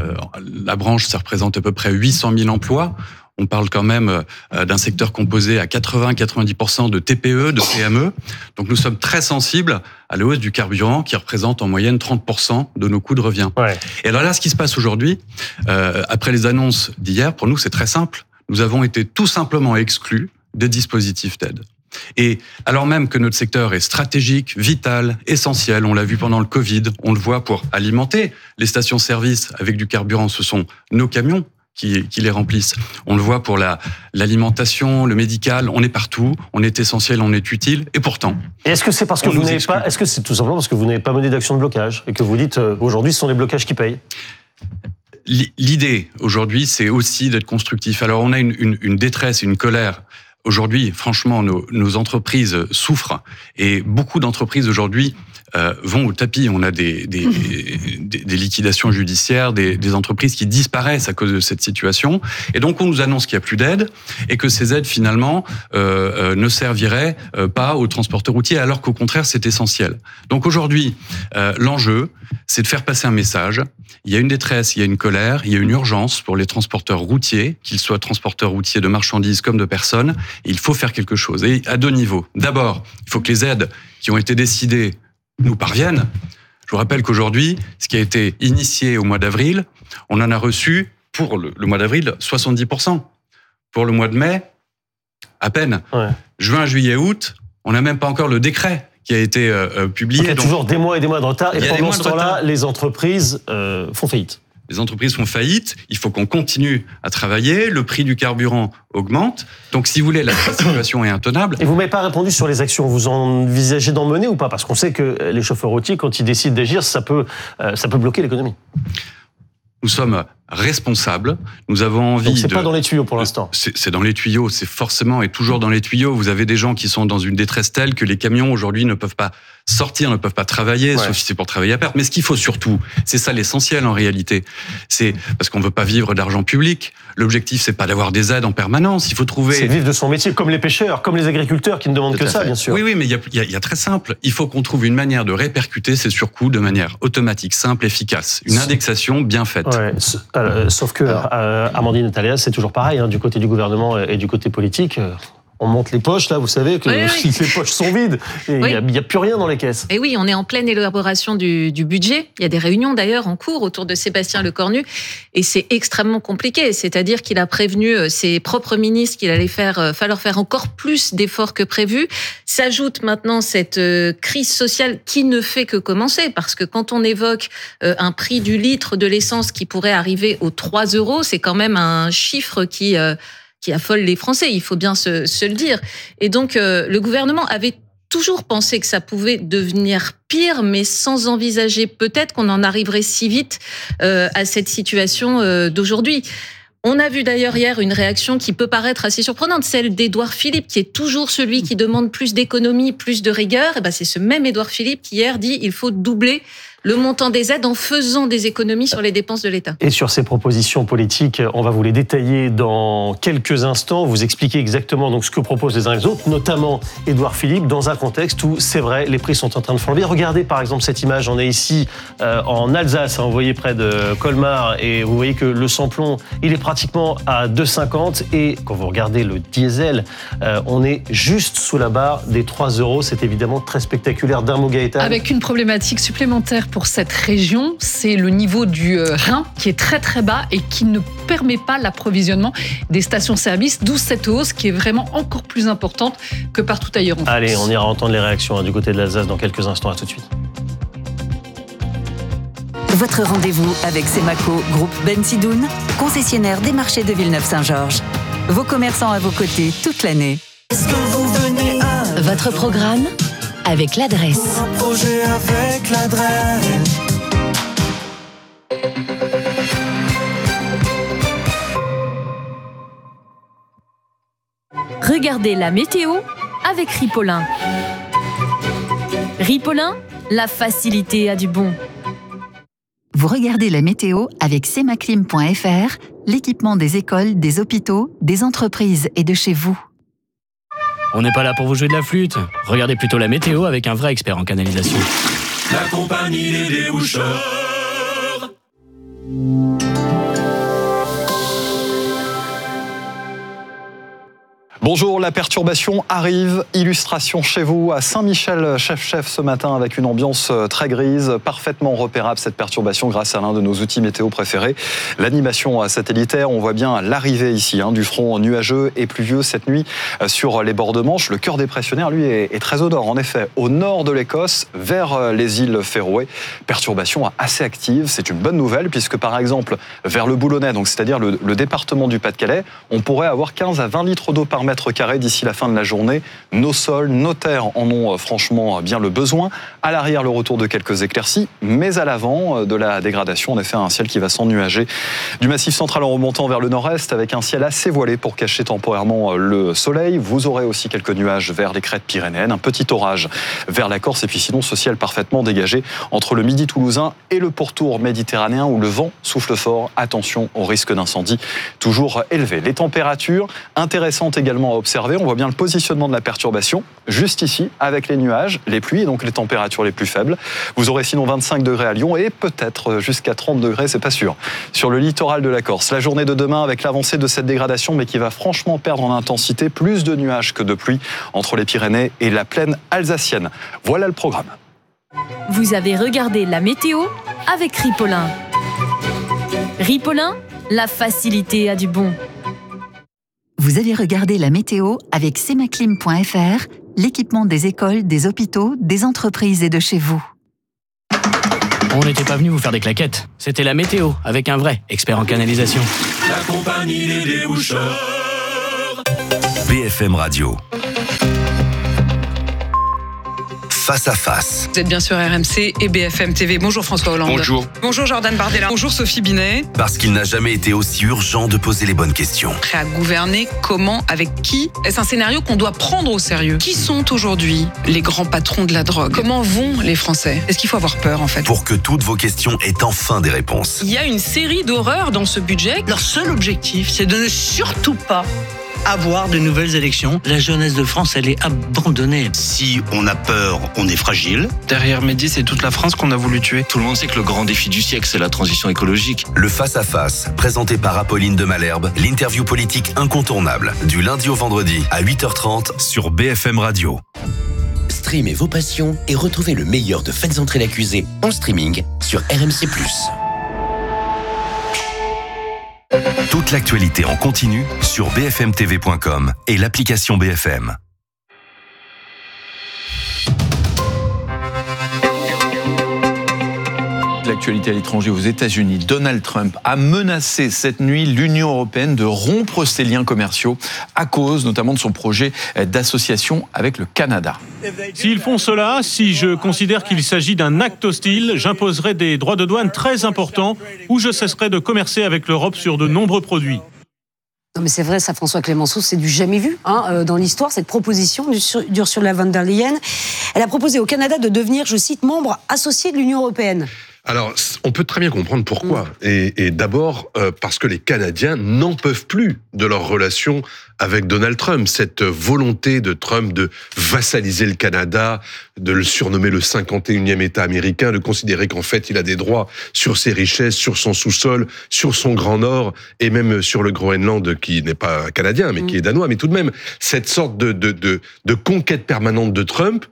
La branche, ça représente à peu près 800 000 emplois. On parle quand même d'un secteur composé à 80-90% de TPE, de PME. Donc nous sommes très sensibles à la hausse du carburant qui représente en moyenne 30% de nos coûts de revient. Ouais. Et alors là, ce qui se passe aujourd'hui, après les annonces d'hier, pour nous, c'est très simple. Nous avons été tout simplement exclus des dispositifs d'aide. Et alors même que notre secteur est stratégique, vital, essentiel, on l'a vu pendant le Covid, on le voit pour alimenter les stations-service avec du carburant, ce sont nos camions qui les remplissent. On le voit pour l'alimentation, le médical, on est partout, on est essentiel, on est utile, et pourtant. Et est-ce que c'est parce que vous n'avez pas, est-ce que c'est tout simplement parce que vous n'avez pas mené d'action de blocage et que vous dites aujourd'hui ce sont les blocages qui payent? L'idée aujourd'hui, c'est aussi d'être constructif. Alors on a une détresse, une colère Aujourd'hui, franchement, nos entreprises souffrent et beaucoup d'entreprises aujourd'hui vont au tapis. On a des liquidations judiciaires, des entreprises qui disparaissent à cause de cette situation. Et donc, on nous annonce qu'il n'y a plus d'aide et que ces aides, finalement, ne serviraient pas aux transporteurs routiers, alors qu'au contraire, c'est essentiel. Donc aujourd'hui, l'enjeu, c'est de faire passer un message. Il y a une détresse, il y a une colère, il y a une urgence pour les transporteurs routiers, qu'ils soient transporteurs routiers de marchandises comme de personnes. Et il faut faire quelque chose. Et à 2 niveaux. D'abord, il faut que les aides qui ont été décidées nous parviennent. Je vous rappelle qu'aujourd'hui, ce qui a été initié au mois d'avril, on en a reçu, pour le mois d'avril, 70%. Pour le mois de mai, à peine. Ouais. Juin, juillet, août, on n'a même pas encore le décret qui a été publié. Donc il y a toujours des mois et des mois de retard. Et pendant ce temps-là, les entreprises font faillite. Les entreprises font faillite, il faut qu'on continue à travailler, le prix du carburant augmente. Donc, si vous voulez, la situation est intenable. Et vous m'avez pas répondu sur les actions. Vous envisagez d'en mener ou pas? Parce qu'on sait que les chauffeurs routiers, quand ils décident d'agir, ça peut bloquer l'économie. Nous sommes responsables. Nous avons envie. Donc c'est pas dans les tuyaux pour l'instant. C'est dans les tuyaux. C'est forcément et toujours dans les tuyaux. Vous avez des gens qui sont dans une détresse telle que les camions aujourd'hui ne peuvent pas sortir, ne peuvent pas travailler, sauf si c'est pour travailler à perte. Mais ce qu'il faut surtout, c'est ça l'essentiel en réalité. C'est parce qu'on veut pas vivre d'argent public. L'objectif, c'est pas d'avoir des aides en permanence. Il faut trouver. C'est vivre de son métier, comme les pêcheurs, comme les agriculteurs qui ne demandent que ça, bien sûr. Oui, mais il y a très simple. Il faut qu'on trouve une manière de répercuter ces surcoûts de manière automatique, simple, efficace. Une indexation bien faite. Ouais. Sauf que Amandine Atalias, c'est toujours pareil, hein, du côté du gouvernement et du côté politique. On monte les poches, là, vous savez que les poches sont vides et il n'y a plus rien dans les caisses. Et oui, on est en pleine élaboration du budget. Il y a des réunions d'ailleurs en cours autour de Sébastien Lecornu et c'est extrêmement compliqué. C'est-à-dire qu'il a prévenu ses propres ministres qu'il allait falloir faire encore plus d'efforts que prévu. S'ajoute maintenant cette crise sociale qui ne fait que commencer parce que quand on évoque un prix du litre de l'essence qui pourrait arriver aux 3 €, c'est quand même un chiffre qui affole les Français, il faut bien se le dire. Et donc, le gouvernement avait toujours pensé que ça pouvait devenir pire, mais sans envisager peut-être qu'on en arriverait si vite à cette situation d'aujourd'hui. On a vu d'ailleurs hier une réaction qui peut paraître assez surprenante, celle d'Édouard Philippe, qui est toujours celui qui demande plus d'économie, plus de rigueur. Et ben, c'est ce même Édouard Philippe qui hier dit il faut doubler le montant des aides en faisant des économies sur les dépenses de l'État. Et sur ces propositions politiques, on va vous les détailler dans quelques instants, vous expliquer exactement donc ce que proposent les uns et les autres, notamment Édouard Philippe, dans un contexte où, c'est vrai, les prix sont en train de flamber. Regardez par exemple cette image, on est ici en Alsace, vous voyez près de Colmar, et vous voyez que le samplon, il est pratiquement à 2,50 et quand vous regardez le diesel, on est juste sous la barre des 3 €. C'est évidemment très spectaculaire. D'un mot, Gaëtan. Avec une problématique supplémentaire pour cette région, c'est le niveau du Rhin qui est très très bas et qui ne permet pas l'approvisionnement des stations-service, d'où cette hausse qui est vraiment encore plus importante que partout ailleurs en France. Allez, on ira entendre les réactions du côté de l'Alsace dans quelques instants. À tout de suite. Votre rendez-vous avec Semaco, groupe Ben Sidoun, concessionnaire des marchés de Villeneuve-Saint-Georges. Vos commerçants à vos côtés toute l'année. Votre programme avec l'adresse. Un projet avec l'adresse. Regardez la météo avec Ripollin. Ripollin, la facilité a du bon. Vous regardez la météo avec semaclim.fr, l'équipement des écoles, des hôpitaux, des entreprises et de chez vous. On n'est pas là pour vous jouer de la flûte. Regardez plutôt la météo avec un vrai expert en canalisation. La compagnie des déboucheurs. Bonjour, la perturbation arrive. Illustration chez vous à Saint-Michel, chef ce matin avec une ambiance très grise, parfaitement repérable cette perturbation grâce à l'un de nos outils météo préférés, l'animation satellitaire. On voit bien l'arrivée ici du front nuageux et pluvieux cette nuit sur les bords de Manche. Le cœur dépressionnaire, lui, est très au nord. En effet, au nord de l'Écosse, vers les îles Féroé. Perturbation assez active. C'est une bonne nouvelle puisque, par exemple, vers le Boulonnais, donc c'est-à-dire le département du Pas-de-Calais, on pourrait avoir 15 à 20 litres d'eau par mètre mètres carrés d'ici la fin de la journée. Nos sols, nos terres en ont franchement bien le besoin. À l'arrière, le retour de quelques éclaircies, mais à l'avant, de la dégradation. En effet, un ciel qui va s'ennuager du massif central en remontant vers le nord-est, avec un ciel assez voilé pour cacher temporairement le soleil. Vous aurez aussi quelques nuages vers les crêtes pyrénéennes, un petit orage vers la Corse, et puis sinon ce ciel parfaitement dégagé entre le midi toulousain et le pourtour méditerranéen où le vent souffle fort. Attention au risque d'incendie toujours élevé. Les températures intéressantes également à observer. On voit bien le positionnement de la perturbation juste ici avec les nuages, les pluies et donc les températures les plus faibles. Vous aurez sinon 25 degrés à Lyon et peut-être jusqu'à 30 degrés, c'est pas sûr, sur le littoral de la Corse. La journée de demain avec l'avancée de cette dégradation mais qui va franchement perdre en intensité, plus de nuages que de pluie entre les Pyrénées et la plaine alsacienne. Voilà le programme. Vous avez regardé la météo avec Ripollin. Ripollin, la facilité a du bon. Vous avez regardé la météo avec semaclim.fr, l'équipement des écoles, des hôpitaux, des entreprises et de chez vous. On n'était pas venu vous faire des claquettes. C'était la météo avec un vrai expert en canalisation. La compagnie des déboucheurs. BFM Radio. Face à face. Vous êtes bien sur RMC et BFM TV. Bonjour François Hollande. Bonjour. Bonjour Jordan Bardella. Bonjour Sophie Binet. Parce qu'il n'a jamais été aussi urgent de poser les bonnes questions. Prêt à gouverner, comment, avec qui? Est-ce un scénario qu'on doit prendre au sérieux? Qui sont aujourd'hui les grands patrons de la drogue? Comment vont les Français? Est-ce qu'il faut avoir peur en fait? Pour que toutes vos questions aient enfin des réponses. Il y a une série d'horreurs dans ce budget. Leur seul objectif, c'est de ne surtout pas avoir de nouvelles élections. La jeunesse de France, elle est abandonnée. Si on a peur, on est fragile. Derrière Mehdi, c'est toute la France qu'on a voulu tuer. Tout le monde sait que le grand défi du siècle, c'est la transition écologique. Le face-à-face, présenté par Apolline de Malherbe, l'interview politique incontournable, du lundi au vendredi à 8h30 sur BFM Radio. Streamez vos passions et retrouvez le meilleur de Faites entrer l'accusé en streaming sur RMC+. Toute l'actualité en continu sur bfmtv.com et l'application BFM. L'actualité à l'étranger aux États-Unis, Donald Trump a menacé cette nuit l'Union européenne de rompre ses liens commerciaux à cause notamment de son projet d'association avec le Canada. S'ils font cela, si je considère qu'il s'agit d'un acte hostile, j'imposerai des droits de douane très importants ou je cesserai de commercer avec l'Europe sur de nombreux produits. Non mais c'est vrai, ça, François Clémenceau, c'est du jamais vu dans l'histoire, cette proposition d'Ursula von der Leyen. Elle a proposé au Canada de devenir, je cite, membre associé de l'Union européenne. Alors, on peut très bien comprendre pourquoi. Et d'abord, parce que les Canadiens n'en peuvent plus de leur relation avec Donald Trump. Cette volonté de Trump de vassaliser le Canada, de le surnommer le 51e État américain, de considérer qu'en fait, il a des droits sur ses richesses, sur son sous-sol, sur son Grand Nord, et même sur le Groenland, qui n'est pas canadien, mais qui est danois. Mais tout de même, cette sorte de conquête permanente de Trump,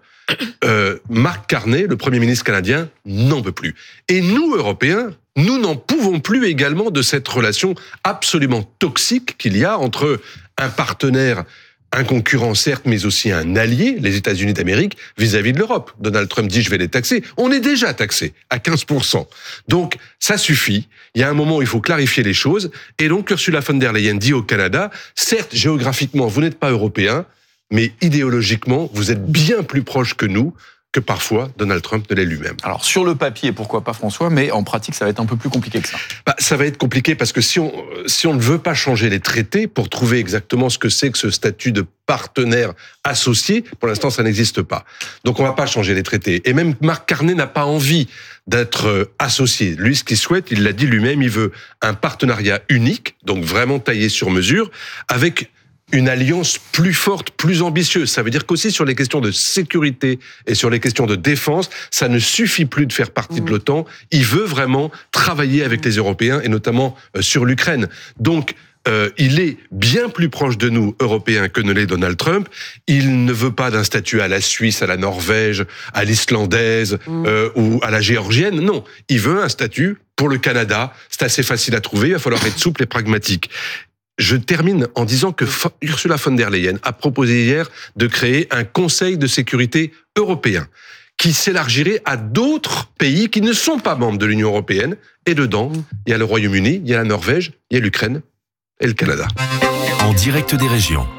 Mark Carney, le Premier ministre canadien, n'en peut plus. Et nous, Européens, nous n'en pouvons plus également de cette relation absolument toxique qu'il y a entre un partenaire, un concurrent certes, mais aussi un allié, les États-Unis d'Amérique, vis-à-vis de l'Europe. Donald Trump dit « je vais les taxer ». On est déjà taxé à 15%. Donc, ça suffit. Il y a un moment où il faut clarifier les choses. Et donc, Ursula von der Leyen dit au Canada, certes, géographiquement, vous n'êtes pas européen, mais idéologiquement, vous êtes bien plus proche que nous, que parfois Donald Trump ne l'est lui-même. Alors sur le papier, pourquoi pas François, mais en pratique, ça va être un peu plus compliqué que ça. Ça va être compliqué parce que si on ne veut pas changer les traités pour trouver exactement ce que c'est que ce statut de partenaire associé, pour l'instant, ça n'existe pas. Donc on ne va pas changer les traités. Et même Mark Carney n'a pas envie d'être associé. Lui, ce qu'il souhaite, il l'a dit lui-même, il veut un partenariat unique, donc vraiment taillé sur mesure, avec une alliance plus forte, plus ambitieuse. Ça veut dire qu'aussi sur les questions de sécurité et sur les questions de défense, ça ne suffit plus de faire partie de l'OTAN. Il veut vraiment travailler avec les Européens et notamment sur l'Ukraine. Donc, il est bien plus proche de nous, Européens, que ne l'est Donald Trump. Il ne veut pas d'un statut à la Suisse, à la Norvège, à l'Islandaise ou à la Géorgienne. Non, il veut un statut pour le Canada. C'est assez facile à trouver, il va falloir être souple et pragmatique. Je termine en disant que Ursula von der Leyen a proposé hier de créer un Conseil de sécurité européen qui s'élargirait à d'autres pays qui ne sont pas membres de l'Union européenne. Et dedans, il y a le Royaume-Uni, il y a la Norvège, il y a l'Ukraine et le Canada. En direct des régions,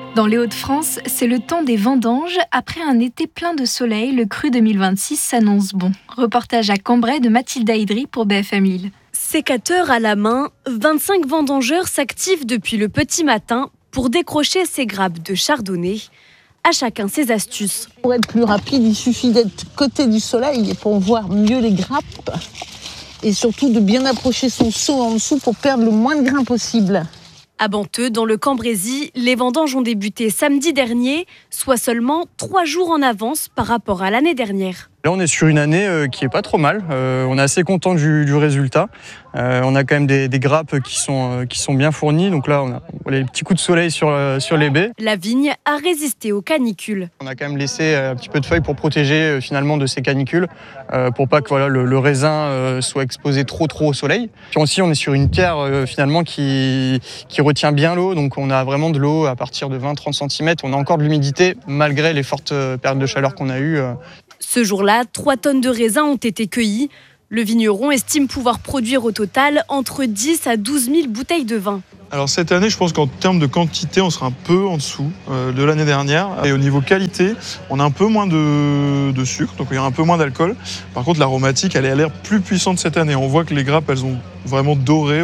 Dans les Hauts-de-France, c'est le temps des vendanges. Après un été plein de soleil, le cru 2026 s'annonce bon. Reportage à Cambrai de Mathilda Idry pour BFM Lille. Sécateur à la main, 25 vendangeurs s'activent depuis le petit matin pour décrocher ces grappes de chardonnay. À chacun ses astuces. Pour être plus rapide, il suffit d'être côté du soleil pour voir mieux les grappes et surtout de bien approcher son seau en dessous pour perdre le moins de grains possible. À Banteux, dans le Cambrésis, les vendanges ont débuté samedi dernier, soit seulement 3 jours en avance par rapport à l'année dernière. Là, on est sur une année qui est pas trop mal. On est assez content du résultat. On a quand même des grappes qui sont bien fournies. Donc là, on a les petits coups de soleil sur les baies. La vigne a résisté aux canicules. On a quand même laissé un petit peu de feuilles pour protéger finalement de ces canicules, pour pas que le raisin soit exposé trop au soleil. Puis aussi, on est sur une terre finalement qui retient bien l'eau. Donc on a vraiment de l'eau à partir de 20-30 cm. On a encore de l'humidité malgré les fortes périodes de chaleur qu'on a eues. Ce jour-là, 3 tonnes de raisins ont été cueillies. Le vigneron estime pouvoir produire au total entre 10 à 12 000 bouteilles de vin. Alors cette année, je pense qu'en termes de quantité, on sera un peu en dessous de l'année dernière. Et au niveau qualité, on a un peu moins de sucre, donc il y a un peu moins d'alcool. Par contre, l'aromatique, elle a l'air plus puissante cette année. On voit que les grappes, elles ont vraiment doré.